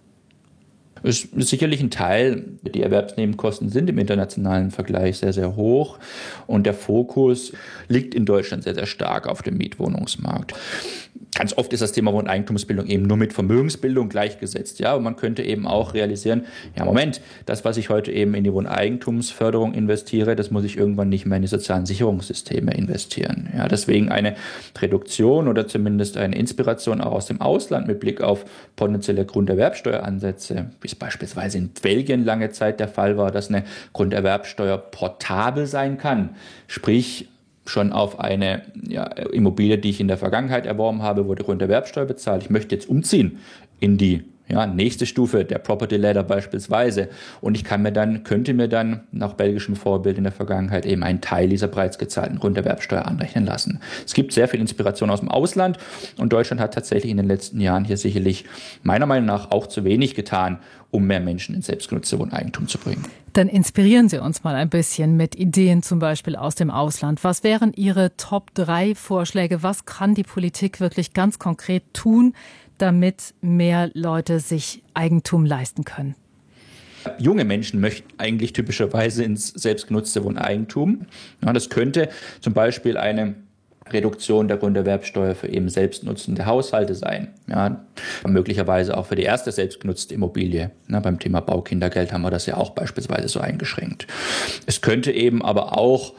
Speaker 13: Es ist sicherlich ein Teil. Die Erwerbsnebenkosten sind im internationalen Vergleich sehr, sehr hoch. Und der Fokus liegt in Deutschland sehr, sehr stark auf dem Mietwohnungsmarkt. Ganz oft ist das Thema Wohneigentumsbildung eben nur mit Vermögensbildung gleichgesetzt. Ja, und man könnte eben auch realisieren, ja Moment, das, was ich heute eben in die Wohneigentumsförderung investiere, das muss ich irgendwann nicht mehr in die sozialen Sicherungssysteme investieren. Ja, deswegen eine Reduktion oder zumindest eine Inspiration auch aus dem Ausland mit Blick auf potenzielle Grunderwerbsteueransätze, wie es beispielsweise in Belgien lange Zeit der Fall war, dass eine Grunderwerbsteuer portabel sein kann. Sprich, schon auf eine ja, Immobilie, die ich in der Vergangenheit erworben habe, wurde Grunderwerbsteuer bezahlt. Ich möchte jetzt umziehen in die ja, nächste Stufe der Property Ladder beispielsweise. Und ich kann mir dann, könnte mir dann nach belgischem Vorbild in der Vergangenheit eben einen Teil dieser bereits gezahlten Grunderwerbsteuer anrechnen lassen. Es gibt sehr viel Inspiration aus dem Ausland und Deutschland hat tatsächlich in den letzten Jahren hier sicherlich meiner Meinung nach auch zu wenig getan, um mehr Menschen ins selbstgenutzte Wohneigentum zu bringen.
Speaker 10: Dann inspirieren Sie uns mal ein bisschen mit Ideen zum Beispiel aus dem Ausland. Was wären Ihre Top drei Vorschläge? Was kann die Politik wirklich ganz konkret tun, damit mehr Leute sich Eigentum leisten können?
Speaker 13: Junge Menschen möchten eigentlich typischerweise ins selbstgenutzte Wohneigentum. Ja, das könnte zum Beispiel eine Reduktion der Grunderwerbsteuer für eben selbstnutzende Haushalte sein. Ja, möglicherweise auch für die erste selbstgenutzte Immobilie. Na, beim Thema Baukindergeld haben wir das ja auch beispielsweise so eingeschränkt. Es könnte eben aber auch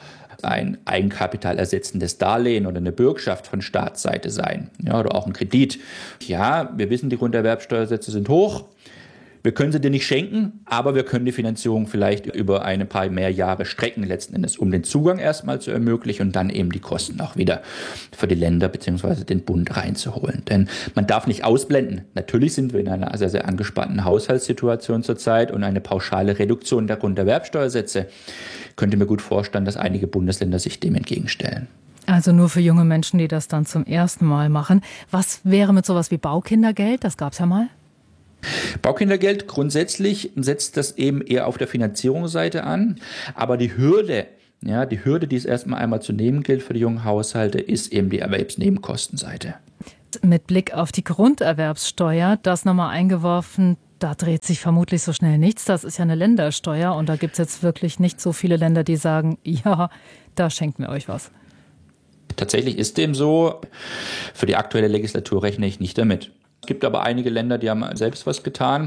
Speaker 13: ein eigenkapitalersetzendes Darlehen oder eine Bürgschaft von Staatsseite sein, ja, oder auch ein Kredit. Ja, wir wissen, die Grunderwerbsteuersätze sind hoch. Wir können sie dir nicht schenken, aber wir können die Finanzierung vielleicht über ein paar mehr Jahre strecken, letzten Endes, um den Zugang erstmal zu ermöglichen und dann eben die Kosten auch wieder für die Länder bzw. den Bund reinzuholen. Denn man darf nicht ausblenden. Natürlich sind wir in einer sehr, sehr angespannten Haushaltssituation zurzeit und eine pauschale Reduktion der Grunderwerbsteuersätze könnte mir gut vorstellen, dass einige Bundesländer sich dem entgegenstellen.
Speaker 10: Also nur für junge Menschen, die das dann zum ersten Mal machen. Was wäre mit sowas wie Baukindergeld? Das gab es ja mal.
Speaker 13: Baukindergeld grundsätzlich setzt das eben eher auf der Finanzierungsseite an, aber die Hürde, ja, die Hürde, die es erstmal einmal zu nehmen gilt für die jungen Haushalte, ist eben die Erwerbsnebenkostenseite.
Speaker 10: Mit Blick auf die Grunderwerbssteuer, das nochmal eingeworfen, da dreht sich vermutlich so schnell nichts. Das ist ja eine Ländersteuer und da gibt es jetzt wirklich nicht so viele Länder, die sagen, ja, da schenken wir euch was.
Speaker 13: Tatsächlich ist dem so. Für die aktuelle Legislatur rechne ich nicht damit. Es gibt aber einige Länder, die haben selbst was getan.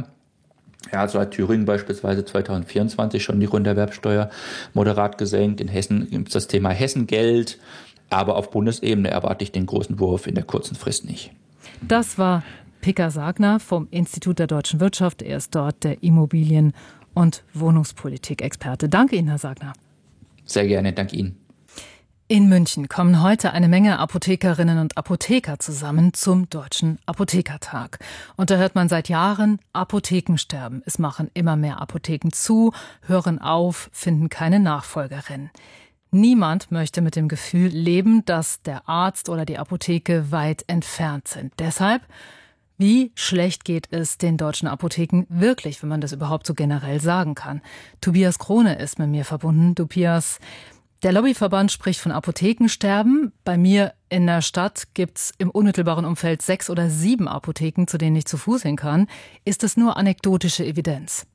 Speaker 13: Ja, so hat Thüringen beispielsweise zwanzig vierundzwanzig schon die Grunderwerbsteuer moderat gesenkt. In Hessen gibt es das Thema Hessengeld. Aber auf Bundesebene erwarte ich den großen Wurf in der kurzen Frist nicht.
Speaker 10: Das war Pekka Sagner vom Institut der Deutschen Wirtschaft. Er ist dort der Immobilien- und Wohnungspolitik-Experte. Danke Ihnen, Herr Sagner.
Speaker 13: Sehr gerne, danke Ihnen.
Speaker 10: In München kommen heute eine Menge Apothekerinnen und Apotheker zusammen zum Deutschen Apothekertag. Und da hört man seit Jahren, Apotheken sterben. Es machen immer mehr Apotheken zu, hören auf, finden keine Nachfolgerin. Niemand möchte mit dem Gefühl leben, dass der Arzt oder die Apotheke weit entfernt sind. Deshalb, wie schlecht geht es den deutschen Apotheken wirklich, wenn man das überhaupt so generell sagen kann? Tobias Krone ist mit mir verbunden. Tobias, der Lobbyverband spricht von Apothekensterben. Bei mir in der Stadt gibt's im unmittelbaren Umfeld sechs oder sieben Apotheken, zu denen ich zu Fuß hin kann. Ist das nur anekdotische Evidenz?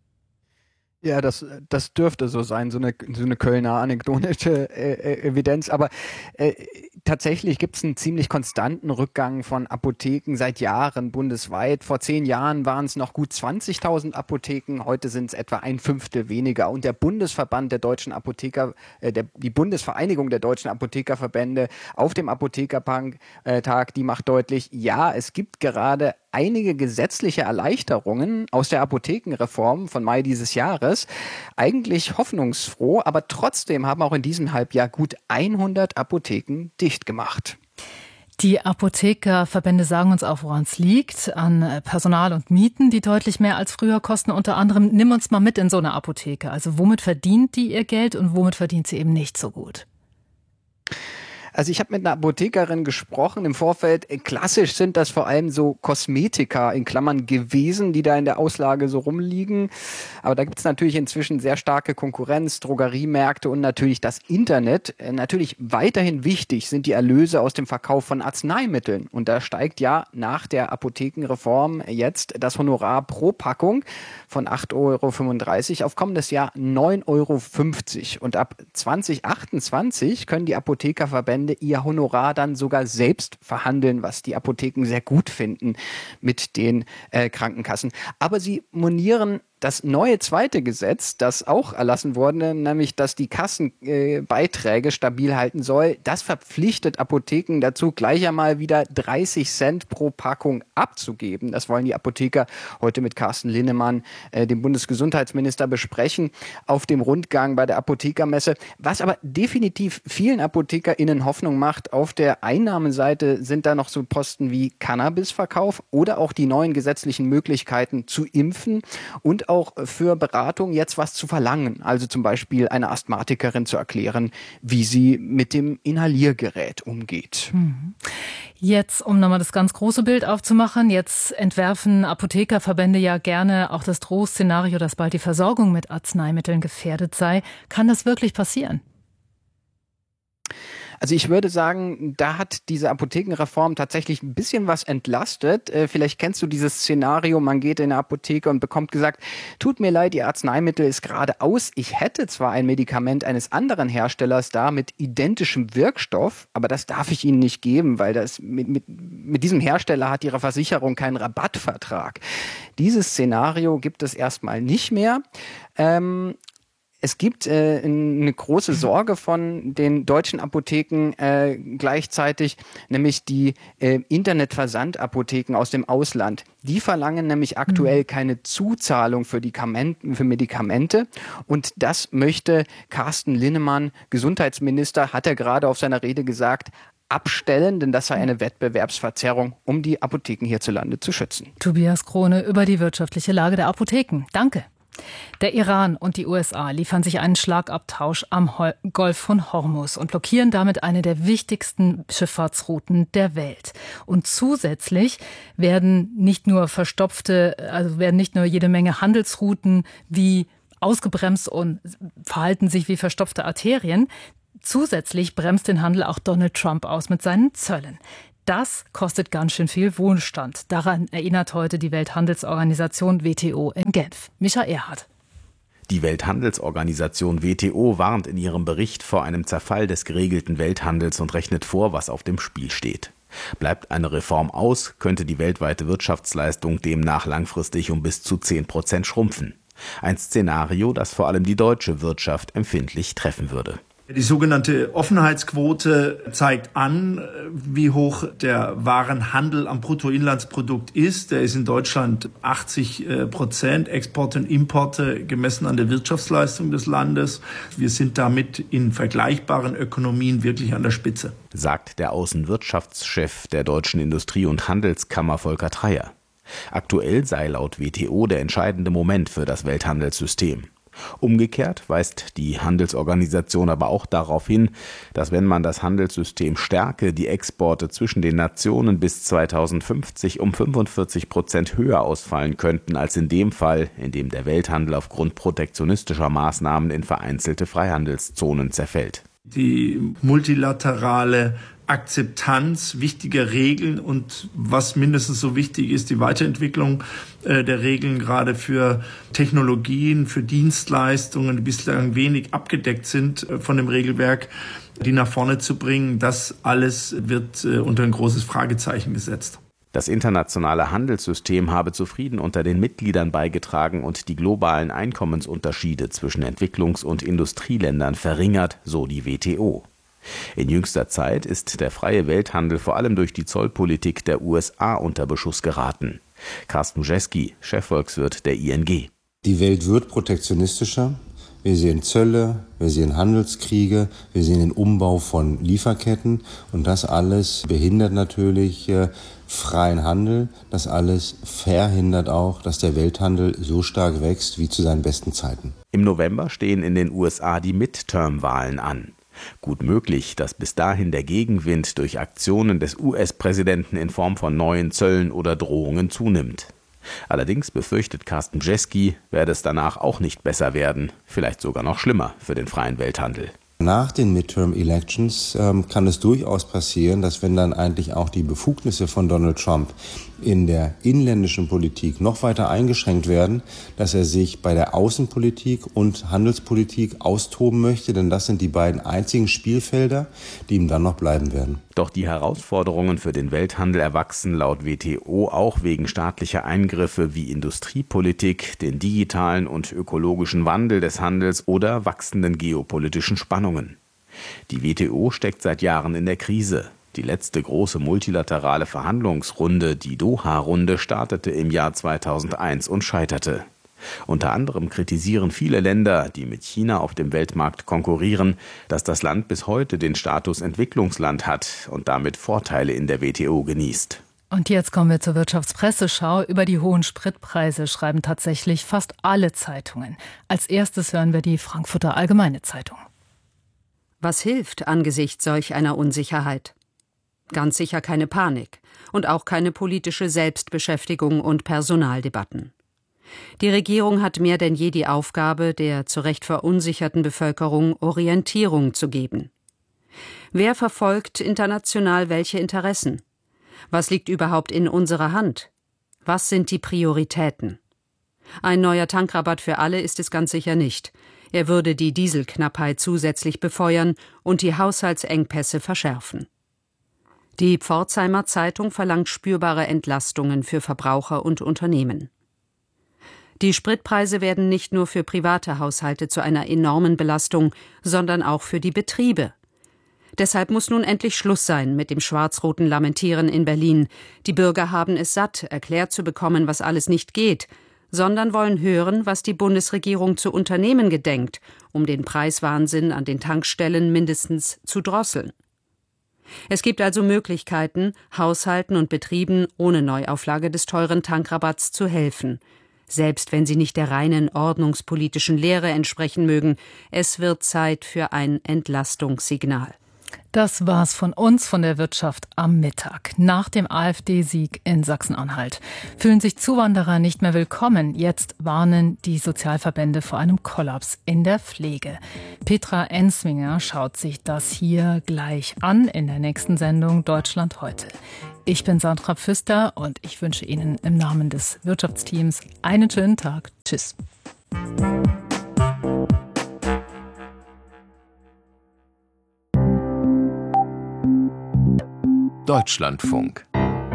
Speaker 14: Ja, das, das dürfte so sein, so eine, so eine Kölner anekdotische äh, Evidenz. Aber äh, tatsächlich gibt es einen ziemlich konstanten Rückgang von Apotheken seit Jahren bundesweit. Vor zehn Jahren waren es noch gut zwanzigtausend Apotheken, heute sind es etwa ein Fünftel weniger. Und der Bundesverband der deutschen Apotheker, äh, der, die Bundesvereinigung der deutschen Apothekerverbände auf dem Apothekertag, äh, die macht deutlich, ja, es gibt gerade einige gesetzliche Erleichterungen aus der Apothekenreform von Mai dieses Jahres. Eigentlich hoffnungsfroh, aber trotzdem haben auch in diesem Halbjahr gut hundert Apotheken dicht gemacht.
Speaker 10: Die Apothekerverbände sagen uns auch, woran es liegt, an Personal und Mieten, die deutlich mehr als früher kosten. Unter anderem, nimm uns mal mit in so eine Apotheke. Also womit verdient die ihr Geld und womit verdient sie eben nicht so gut?
Speaker 14: Also ich habe mit einer Apothekerin gesprochen im Vorfeld. Klassisch sind das vor allem so Kosmetika in Klammern gewesen, die da in der Auslage so rumliegen. Aber da gibt es natürlich inzwischen sehr starke Konkurrenz, Drogeriemärkte und natürlich das Internet. Natürlich weiterhin wichtig sind die Erlöse aus dem Verkauf von Arzneimitteln. Und da steigt ja nach der Apothekenreform jetzt das Honorar pro Packung von acht Euro fünfunddreißig auf kommendes Jahr neun Euro fünfzig. Und ab zwanzig achtundzwanzig können die Apothekerverbände ihr Honorar dann sogar selbst verhandeln, was die Apotheken sehr gut finden mit den äh, Krankenkassen. Aber sie monieren das neue zweite Gesetz, das auch erlassen wurde, nämlich dass die Kassenbeiträge äh, stabil halten soll, das verpflichtet Apotheken dazu, gleich einmal wieder dreißig Cent pro Packung abzugeben. Das wollen die Apotheker heute mit Carsten Linnemann, äh, dem Bundesgesundheitsminister, besprechen auf dem Rundgang bei der Apothekermesse. Was aber definitiv vielen ApothekerInnen Hoffnung macht, auf der Einnahmenseite sind da noch so Posten wie Cannabisverkauf oder auch die neuen gesetzlichen Möglichkeiten zu impfen und auch auch für Beratung jetzt was zu verlangen. Also zum Beispiel einer Asthmatikerin zu erklären, wie sie mit dem Inhaliergerät umgeht.
Speaker 10: Jetzt, um nochmal das ganz große Bild aufzumachen, jetzt entwerfen Apothekerverbände ja gerne auch das Drohszenario, dass bald die Versorgung mit Arzneimitteln gefährdet sei. Kann das wirklich passieren?
Speaker 14: Also ich würde sagen, da hat diese Apothekenreform tatsächlich ein bisschen was entlastet. Äh, vielleicht kennst du dieses Szenario, man geht in eine Apotheke und bekommt gesagt, tut mir leid, Ihr Arzneimittel ist gerade aus. Ich hätte zwar ein Medikament eines anderen Herstellers da mit identischem Wirkstoff, aber das darf ich Ihnen nicht geben, weil das mit, mit, mit diesem Hersteller hat Ihre Versicherung keinen Rabattvertrag. Dieses Szenario gibt es erstmal nicht mehr. Ähm, Es gibt äh, eine große Sorge von den deutschen Apotheken äh, gleichzeitig, nämlich die äh, Internetversandapotheken aus dem Ausland. Die verlangen nämlich aktuell keine Zuzahlung für, die Kamenten, für Medikamente. Und das möchte Carsten Linnemann, Gesundheitsminister, hat er gerade auf seiner Rede gesagt, abstellen, denn das sei eine Wettbewerbsverzerrung, um die Apotheken hierzulande zu schützen.
Speaker 10: Tobias Krone über die wirtschaftliche Lage der Apotheken. Danke. Der Iran und die U S A liefern sich einen Schlagabtausch am Golf von Hormuz und blockieren damit eine der wichtigsten Schifffahrtsrouten der Welt. Und zusätzlich werden nicht nur verstopfte, also werden nicht nur jede Menge Handelsrouten wie ausgebremst und verhalten sich wie verstopfte Arterien. Zusätzlich bremst den Handel auch Donald Trump aus mit seinen Zöllen. Das kostet ganz schön viel Wohlstand. Daran erinnert heute die Welthandelsorganisation W T O in Genf. Micha Erhardt.
Speaker 15: Die Welthandelsorganisation W T O warnt in ihrem Bericht vor einem Zerfall des geregelten Welthandels und rechnet vor, was auf dem Spiel steht. Bleibt eine Reform aus, könnte die weltweite Wirtschaftsleistung demnach langfristig um bis zu zehn Prozent schrumpfen. Ein Szenario, das vor allem die deutsche Wirtschaft empfindlich treffen würde.
Speaker 16: Die sogenannte Offenheitsquote zeigt an, wie hoch der Warenhandel am Bruttoinlandsprodukt ist. Der ist in Deutschland achtzig Prozent, Exporte und Importe gemessen an der Wirtschaftsleistung des Landes. Wir sind damit in vergleichbaren Ökonomien wirklich an der Spitze,
Speaker 15: sagt der Außenwirtschaftschef der Deutschen Industrie- und Handelskammer Volker Treyer. Aktuell sei laut W T O der entscheidende Moment für das Welthandelssystem. Umgekehrt weist die Handelsorganisation aber auch darauf hin, dass wenn man das Handelssystem stärke, die Exporte zwischen den Nationen bis zweitausendfünfzig um fünfundvierzig Prozent höher ausfallen könnten als in dem Fall, in dem der Welthandel aufgrund protektionistischer Maßnahmen in vereinzelte Freihandelszonen zerfällt.
Speaker 16: Die multilaterale Akzeptanz wichtiger Regeln und was mindestens so wichtig ist, die Weiterentwicklung äh, der Regeln, gerade für Technologien, für Dienstleistungen, die bislang wenig abgedeckt sind äh, von dem Regelwerk, die nach vorne zu bringen. Das alles wird äh, unter ein großes Fragezeichen gesetzt.
Speaker 15: Das internationale Handelssystem habe zu Frieden unter den Mitgliedern beigetragen und die globalen Einkommensunterschiede zwischen Entwicklungs- und Industrieländern verringert, so die W T O. In jüngster Zeit ist der freie Welthandel vor allem durch die Zollpolitik der U S A unter Beschuss geraten. Carsten Jeski, Chefvolkswirt der I N G.
Speaker 17: Die Welt wird protektionistischer. Wir sehen Zölle, wir sehen Handelskriege, wir sehen den Umbau von Lieferketten und das alles behindert natürlich äh, freien Handel. Das alles verhindert auch, dass der Welthandel so stark wächst wie zu seinen besten Zeiten.
Speaker 15: Im November stehen in den U S A die Midterm-Wahlen an. Gut möglich, dass bis dahin der Gegenwind durch Aktionen des U S-Präsidenten in Form von neuen Zöllen oder Drohungen zunimmt. Allerdings befürchtet Carsten Jeski, werde es danach auch nicht besser werden, vielleicht sogar noch schlimmer für den freien Welthandel.
Speaker 17: Nach den Midterm-Elections ähm, kann es durchaus passieren, dass wenn dann eigentlich auch die Befugnisse von Donald Trump in der inländischen Politik noch weiter eingeschränkt werden, dass er sich bei der Außenpolitik und Handelspolitik austoben möchte, denn das sind die beiden einzigen Spielfelder, die ihm dann noch bleiben werden.
Speaker 15: Doch die Herausforderungen für den Welthandel erwachsen laut W T O auch wegen staatlicher Eingriffe wie Industriepolitik, den digitalen und ökologischen Wandel des Handels oder wachsenden geopolitischen Spannungen. Die W T O steckt seit Jahren in der Krise. Die letzte große multilaterale Verhandlungsrunde, die Doha-Runde, startete im Jahr zweitausendeins und scheiterte. Unter anderem kritisieren viele Länder, die mit China auf dem Weltmarkt konkurrieren, dass das Land bis heute den Status Entwicklungsland hat und damit Vorteile in der W T O genießt.
Speaker 10: Und jetzt kommen wir zur Wirtschaftspresseschau. Über die hohen Spritpreise schreiben tatsächlich fast alle Zeitungen. Als erstes hören wir die Frankfurter Allgemeine Zeitung.
Speaker 18: Was hilft angesichts solch einer Unsicherheit? Ganz sicher keine Panik und auch keine politische Selbstbeschäftigung und Personaldebatten. Die Regierung hat mehr denn je die Aufgabe, der zu Recht verunsicherten Bevölkerung Orientierung zu geben. Wer verfolgt international welche Interessen? Was liegt überhaupt in unserer Hand? Was sind die Prioritäten? Ein neuer Tankrabatt für alle ist es ganz sicher nicht. Er würde die Dieselknappheit zusätzlich befeuern und die Haushaltsengpässe verschärfen. Die Pforzheimer Zeitung verlangt spürbare Entlastungen für Verbraucher und Unternehmen. Die Spritpreise werden nicht nur für private Haushalte zu einer enormen Belastung, sondern auch für die Betriebe. Deshalb muss nun endlich Schluss sein mit dem schwarz-roten Lamentieren in Berlin. Die Bürger haben es satt, erklärt zu bekommen, was alles nicht geht, sondern wollen hören, was die Bundesregierung zu unternehmen gedenkt, um den Preiswahnsinn an den Tankstellen mindestens zu drosseln. Es gibt also Möglichkeiten, Haushalten und Betrieben ohne Neuauflage des teuren Tankrabatts zu helfen. Selbst wenn sie nicht der reinen ordnungspolitischen Lehre entsprechen mögen, es wird Zeit für ein Entlastungssignal.
Speaker 10: Das war's von uns, von der Wirtschaft am Mittag. Nach dem AfD-Sieg in Sachsen-Anhalt fühlen sich Zuwanderer nicht mehr willkommen. Jetzt warnen die Sozialverbände vor einem Kollaps in der Pflege. Petra Ensminger schaut sich das hier gleich an in der nächsten Sendung Deutschland heute. Ich bin Sandra Pfister und ich wünsche Ihnen im Namen des Wirtschaftsteams einen schönen Tag. Tschüss.
Speaker 9: Deutschlandfunk.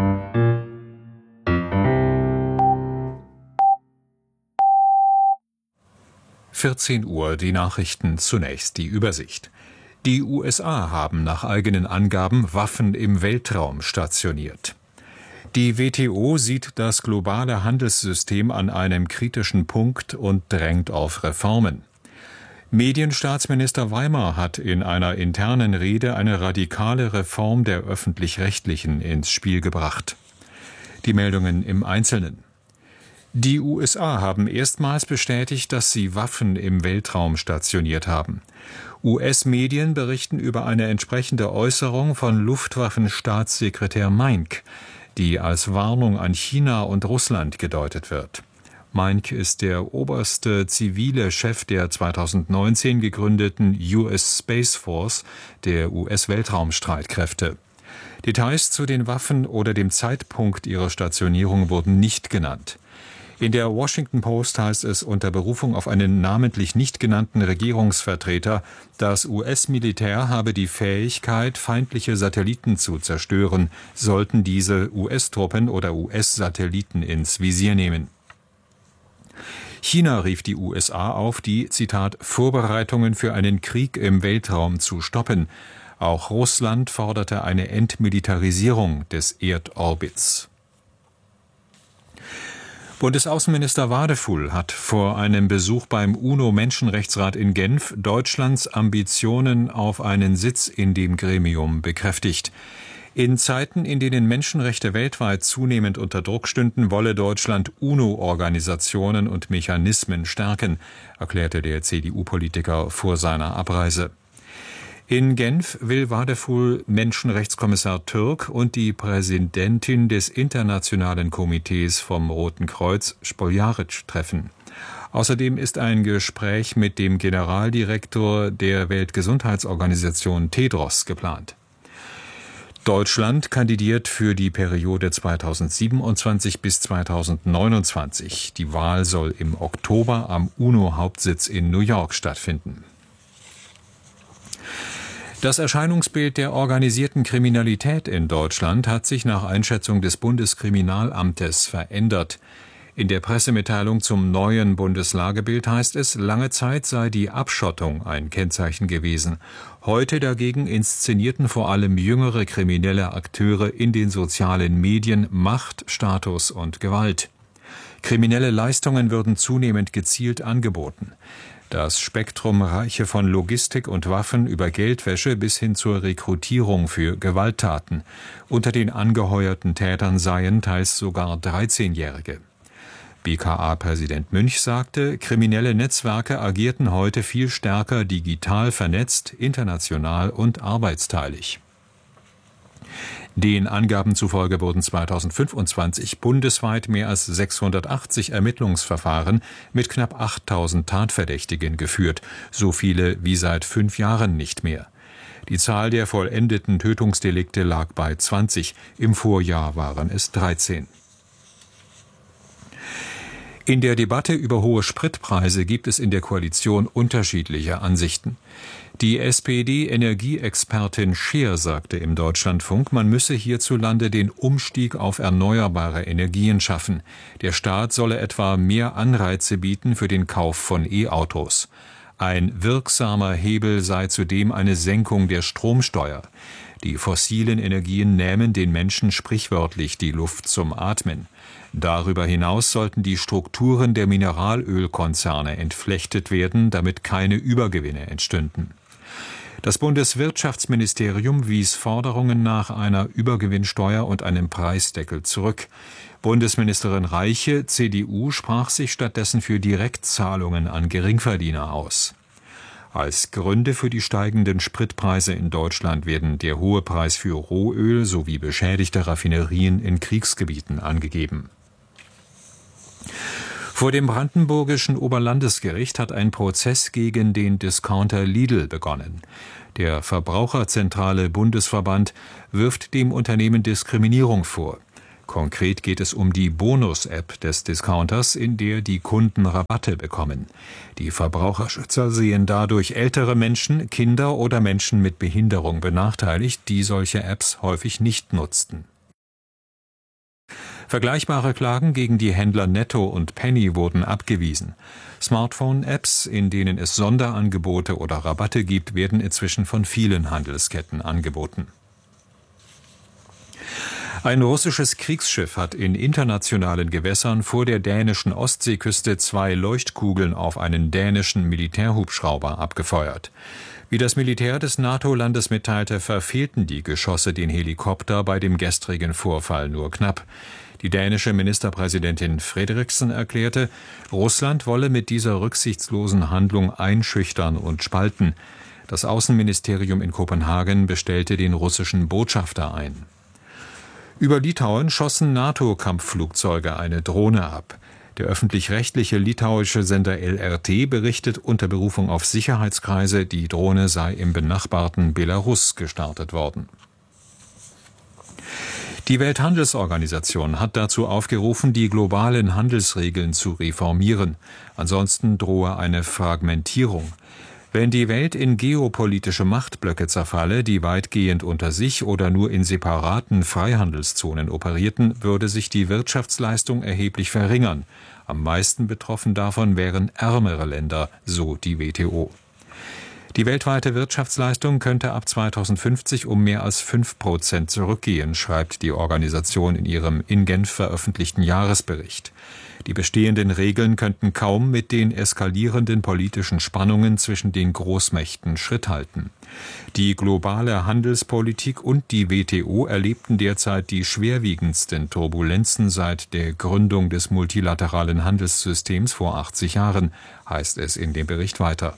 Speaker 8: vierzehn Uhr, die Nachrichten, zunächst die Übersicht. Die U S A haben nach eigenen Angaben Waffen im Weltraum stationiert. Die W T O sieht das globale Handelssystem an einem kritischen Punkt und drängt auf Reformen. Medienstaatsminister Weimar hat in einer internen Rede eine radikale Reform der Öffentlich-Rechtlichen ins Spiel gebracht. Die Meldungen im Einzelnen. Die U S A haben erstmals bestätigt, dass sie Waffen im Weltraum stationiert haben. U S-Medien berichten über eine entsprechende Äußerung von Luftwaffenstaatssekretär Meinck, die als Warnung an China und Russland gedeutet wird. Meinck ist der oberste zivile Chef der zweitausendneunzehn gegründeten U S Space Force, der U S-Weltraumstreitkräfte. Details zu den Waffen oder dem Zeitpunkt ihrer Stationierung wurden nicht genannt. In der Washington Post heißt es unter Berufung auf einen namentlich nicht genannten Regierungsvertreter, das U S-Militär habe die Fähigkeit, feindliche Satelliten zu zerstören, sollten diese U S-Truppen oder U S-Satelliten ins Visier nehmen. China rief die U S A auf, die, Zitat, Vorbereitungen für einen Krieg im Weltraum zu stoppen. Auch Russland forderte eine Entmilitarisierung des Erdorbits. Bundesaußenminister Wadefuhl hat vor einem Besuch beim UNO-Menschenrechtsrat in Genf Deutschlands Ambitionen auf einen Sitz in dem Gremium bekräftigt. In Zeiten, in denen Menschenrechte weltweit zunehmend unter Druck stünden, wolle Deutschland UNO-Organisationen und Mechanismen stärken, erklärte der C D U-Politiker vor seiner Abreise. In Genf will Wadefuhl Menschenrechtskommissar Türk und die Präsidentin des Internationalen Komitees vom Roten Kreuz, Spoljaric, treffen. Außerdem ist ein Gespräch mit dem Generaldirektor der Weltgesundheitsorganisation Tedros geplant. Deutschland kandidiert für die Periode zweitausendsiebenundzwanzig bis zweitausendneunundzwanzig. Die Wahl soll im Oktober am UNO-Hauptsitz in New York stattfinden. Das Erscheinungsbild der organisierten Kriminalität in Deutschland hat sich nach Einschätzung des Bundeskriminalamtes verändert. In der Pressemitteilung zum neuen Bundeslagebild heißt es, lange Zeit sei die Abschottung ein Kennzeichen gewesen. Heute dagegen inszenierten vor allem jüngere kriminelle Akteure in den sozialen Medien Macht, Status und Gewalt. Kriminelle Leistungen würden zunehmend gezielt angeboten. Das Spektrum reiche von Logistik und Waffen über Geldwäsche bis hin zur Rekrutierung für Gewalttaten. Unter den angeheuerten Tätern seien teils sogar dreizehnjährige. B K A-Präsident Münch sagte, kriminelle Netzwerke agierten heute viel stärker digital vernetzt, international und arbeitsteilig. Den Angaben zufolge wurden zweitausendfünfundzwanzig bundesweit mehr als sechshundertachtzig Ermittlungsverfahren mit knapp achttausend Tatverdächtigen geführt, so viele wie seit fünf Jahren nicht mehr. Die Zahl der vollendeten Tötungsdelikte lag bei zwanzig, im Vorjahr waren es dreizehn. In der Debatte über hohe Spritpreise gibt es in der Koalition unterschiedliche Ansichten. Die S P D-Energieexpertin Scheer sagte im Deutschlandfunk, man müsse hierzulande den Umstieg auf erneuerbare Energien schaffen. Der Staat solle etwa mehr Anreize bieten für den Kauf von E-Autos. Ein wirksamer Hebel sei zudem eine Senkung der Stromsteuer. Die fossilen Energien nähmen den Menschen sprichwörtlich die Luft zum Atmen. Darüber hinaus sollten die Strukturen der Mineralölkonzerne entflechtet werden, damit keine Übergewinne entstünden. Das Bundeswirtschaftsministerium wies Forderungen nach einer Übergewinnsteuer und einem Preisdeckel zurück. Bundesministerin Reiche, C D U, sprach sich stattdessen für Direktzahlungen an Geringverdiener aus. Als Gründe für die steigenden Spritpreise in Deutschland werden der hohe Preis für Rohöl sowie beschädigte Raffinerien in Kriegsgebieten angegeben. Vor dem brandenburgischen Oberlandesgericht hat ein Prozess gegen den Discounter Lidl begonnen. Der Verbraucherzentrale Bundesverband wirft dem Unternehmen Diskriminierung vor. Konkret geht es um die Bonus-App des Discounters, in der die Kunden Rabatte bekommen. Die Verbraucherschützer sehen dadurch ältere Menschen, Kinder oder Menschen mit Behinderung benachteiligt, die solche Apps häufig nicht nutzten. Vergleichbare Klagen gegen die Händler Netto und Penny wurden abgewiesen. Smartphone-Apps, in denen es Sonderangebote oder Rabatte gibt, werden inzwischen von vielen Handelsketten angeboten. Ein russisches Kriegsschiff hat in internationalen Gewässern vor der dänischen Ostseeküste zwei Leuchtkugeln auf einen dänischen Militärhubschrauber abgefeuert. Wie das Militär des NATO-Landes mitteilte, verfehlten die Geschosse den Helikopter bei dem gestrigen Vorfall nur knapp. Die dänische Ministerpräsidentin Frederiksen erklärte, Russland wolle mit dieser rücksichtslosen Handlung einschüchtern und spalten. Das Außenministerium in Kopenhagen bestellte den russischen Botschafter ein. Über Litauen schossen NATO-Kampfflugzeuge eine Drohne ab. Der öffentlich-rechtliche litauische Sender L R T berichtet unter Berufung auf Sicherheitskreise, die Drohne sei im benachbarten Belarus gestartet worden. Die Welthandelsorganisation hat dazu aufgerufen, die globalen Handelsregeln zu reformieren. Ansonsten drohe eine Fragmentierung. Wenn die Welt in geopolitische Machtblöcke zerfalle, die weitgehend unter sich oder nur in separaten Freihandelszonen operierten, würde sich die Wirtschaftsleistung erheblich verringern. Am meisten betroffen davon wären ärmere Länder, so die W T O. Die weltweite Wirtschaftsleistung könnte ab zweitausendfünfzig um mehr als fünf Prozent zurückgehen, schreibt die Organisation in ihrem in Genf veröffentlichten Jahresbericht. Die bestehenden Regeln könnten kaum mit den eskalierenden politischen Spannungen zwischen den Großmächten Schritt halten. Die globale Handelspolitik und die W T O erlebten derzeit die schwerwiegendsten Turbulenzen seit der Gründung des multilateralen Handelssystems vor achtzig Jahren, heißt es in dem Bericht weiter.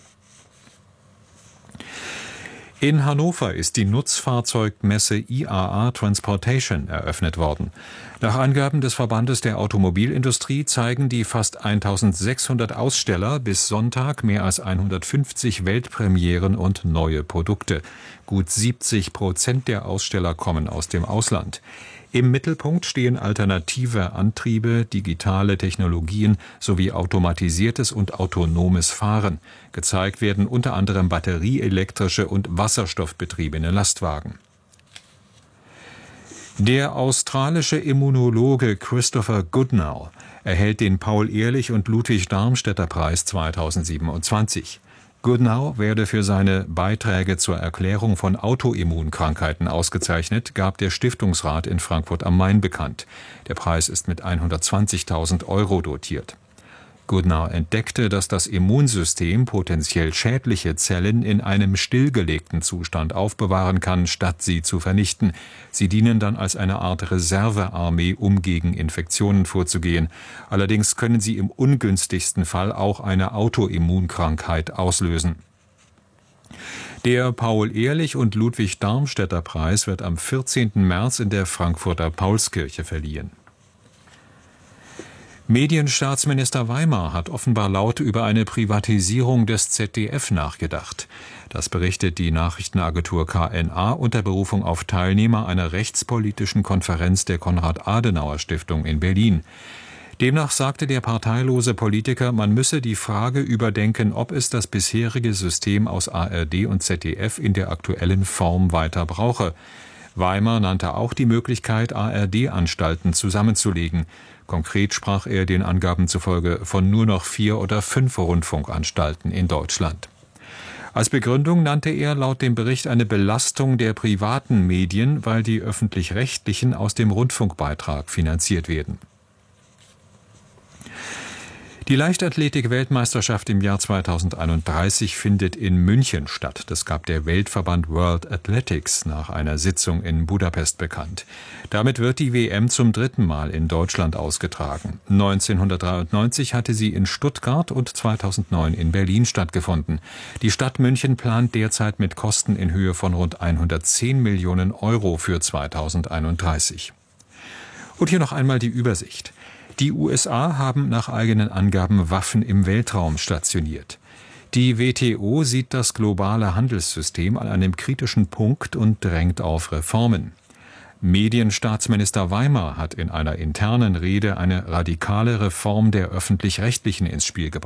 Speaker 8: In Hannover ist die Nutzfahrzeugmesse I A A Transportation eröffnet worden. Nach Angaben des Verbandes der Automobilindustrie zeigen die fast eintausendsechshundert Aussteller bis Sonntag mehr als hundertfünfzig Weltpremieren und neue Produkte. Gut siebzig Prozent der Aussteller kommen aus dem Ausland. Im Mittelpunkt stehen alternative Antriebe, digitale Technologien sowie automatisiertes und autonomes Fahren. Gezeigt werden unter anderem batterieelektrische und wasserstoffbetriebene Lastwagen. Der australische Immunologe Christopher Goodnow erhält den Paul-Ehrlich- und Ludwig-Darmstädter-Preis zweitausendsiebenundzwanzig. Goodnow werde für seine Beiträge zur Erklärung von Autoimmunkrankheiten ausgezeichnet, gab der Stiftungsrat in Frankfurt am Main bekannt. Der Preis ist mit hundertzwanzigtausend Euro dotiert. Goodnow entdeckte, dass das Immunsystem potenziell schädliche Zellen in einem stillgelegten Zustand aufbewahren kann, statt sie zu vernichten. Sie dienen dann als eine Art Reservearmee, um gegen Infektionen vorzugehen. Allerdings können sie im ungünstigsten Fall auch eine Autoimmunkrankheit auslösen. Der Paul-Ehrlich- und Ludwig-Darmstädter-Preis wird am vierzehnten März in der Frankfurter Paulskirche verliehen. Medienstaatsminister Weimar hat offenbar laut über eine Privatisierung des Z D F nachgedacht. Das berichtet die Nachrichtenagentur K N A unter Berufung auf Teilnehmer einer rechtspolitischen Konferenz der Konrad-Adenauer-Stiftung in Berlin. Demnach sagte der parteilose Politiker, man müsse die Frage überdenken, ob es das bisherige System aus A R D und Z D F in der aktuellen Form weiter brauche. Weimer nannte auch die Möglichkeit, A R D-Anstalten zusammenzulegen. Konkret sprach er den Angaben zufolge von nur noch vier oder fünf Rundfunkanstalten in Deutschland. Als Begründung nannte er laut dem Bericht eine Belastung der privaten Medien, weil die öffentlich-rechtlichen aus dem Rundfunkbeitrag finanziert werden. Die Leichtathletik-Weltmeisterschaft im Jahr zweitausendeinunddreißig findet in München statt. Das gab der Weltverband World Athletics nach einer Sitzung in Budapest bekannt. Damit wird die W M zum dritten Mal in Deutschland ausgetragen. neunzehnhundertdreiundneunzig hatte sie in Stuttgart und zweitausendneun in Berlin stattgefunden. Die Stadt München plant derzeit mit Kosten in Höhe von rund hundertzehn Millionen Euro für zweitausendeinunddreißig. Und hier noch einmal die Übersicht. Die U S A haben nach eigenen Angaben Waffen im Weltraum stationiert. Die W T O sieht das globale Handelssystem an einem kritischen Punkt und drängt auf Reformen. Medienstaatsminister Weimer hat in einer internen Rede eine radikale Reform der Öffentlich-Rechtlichen ins Spiel gebracht.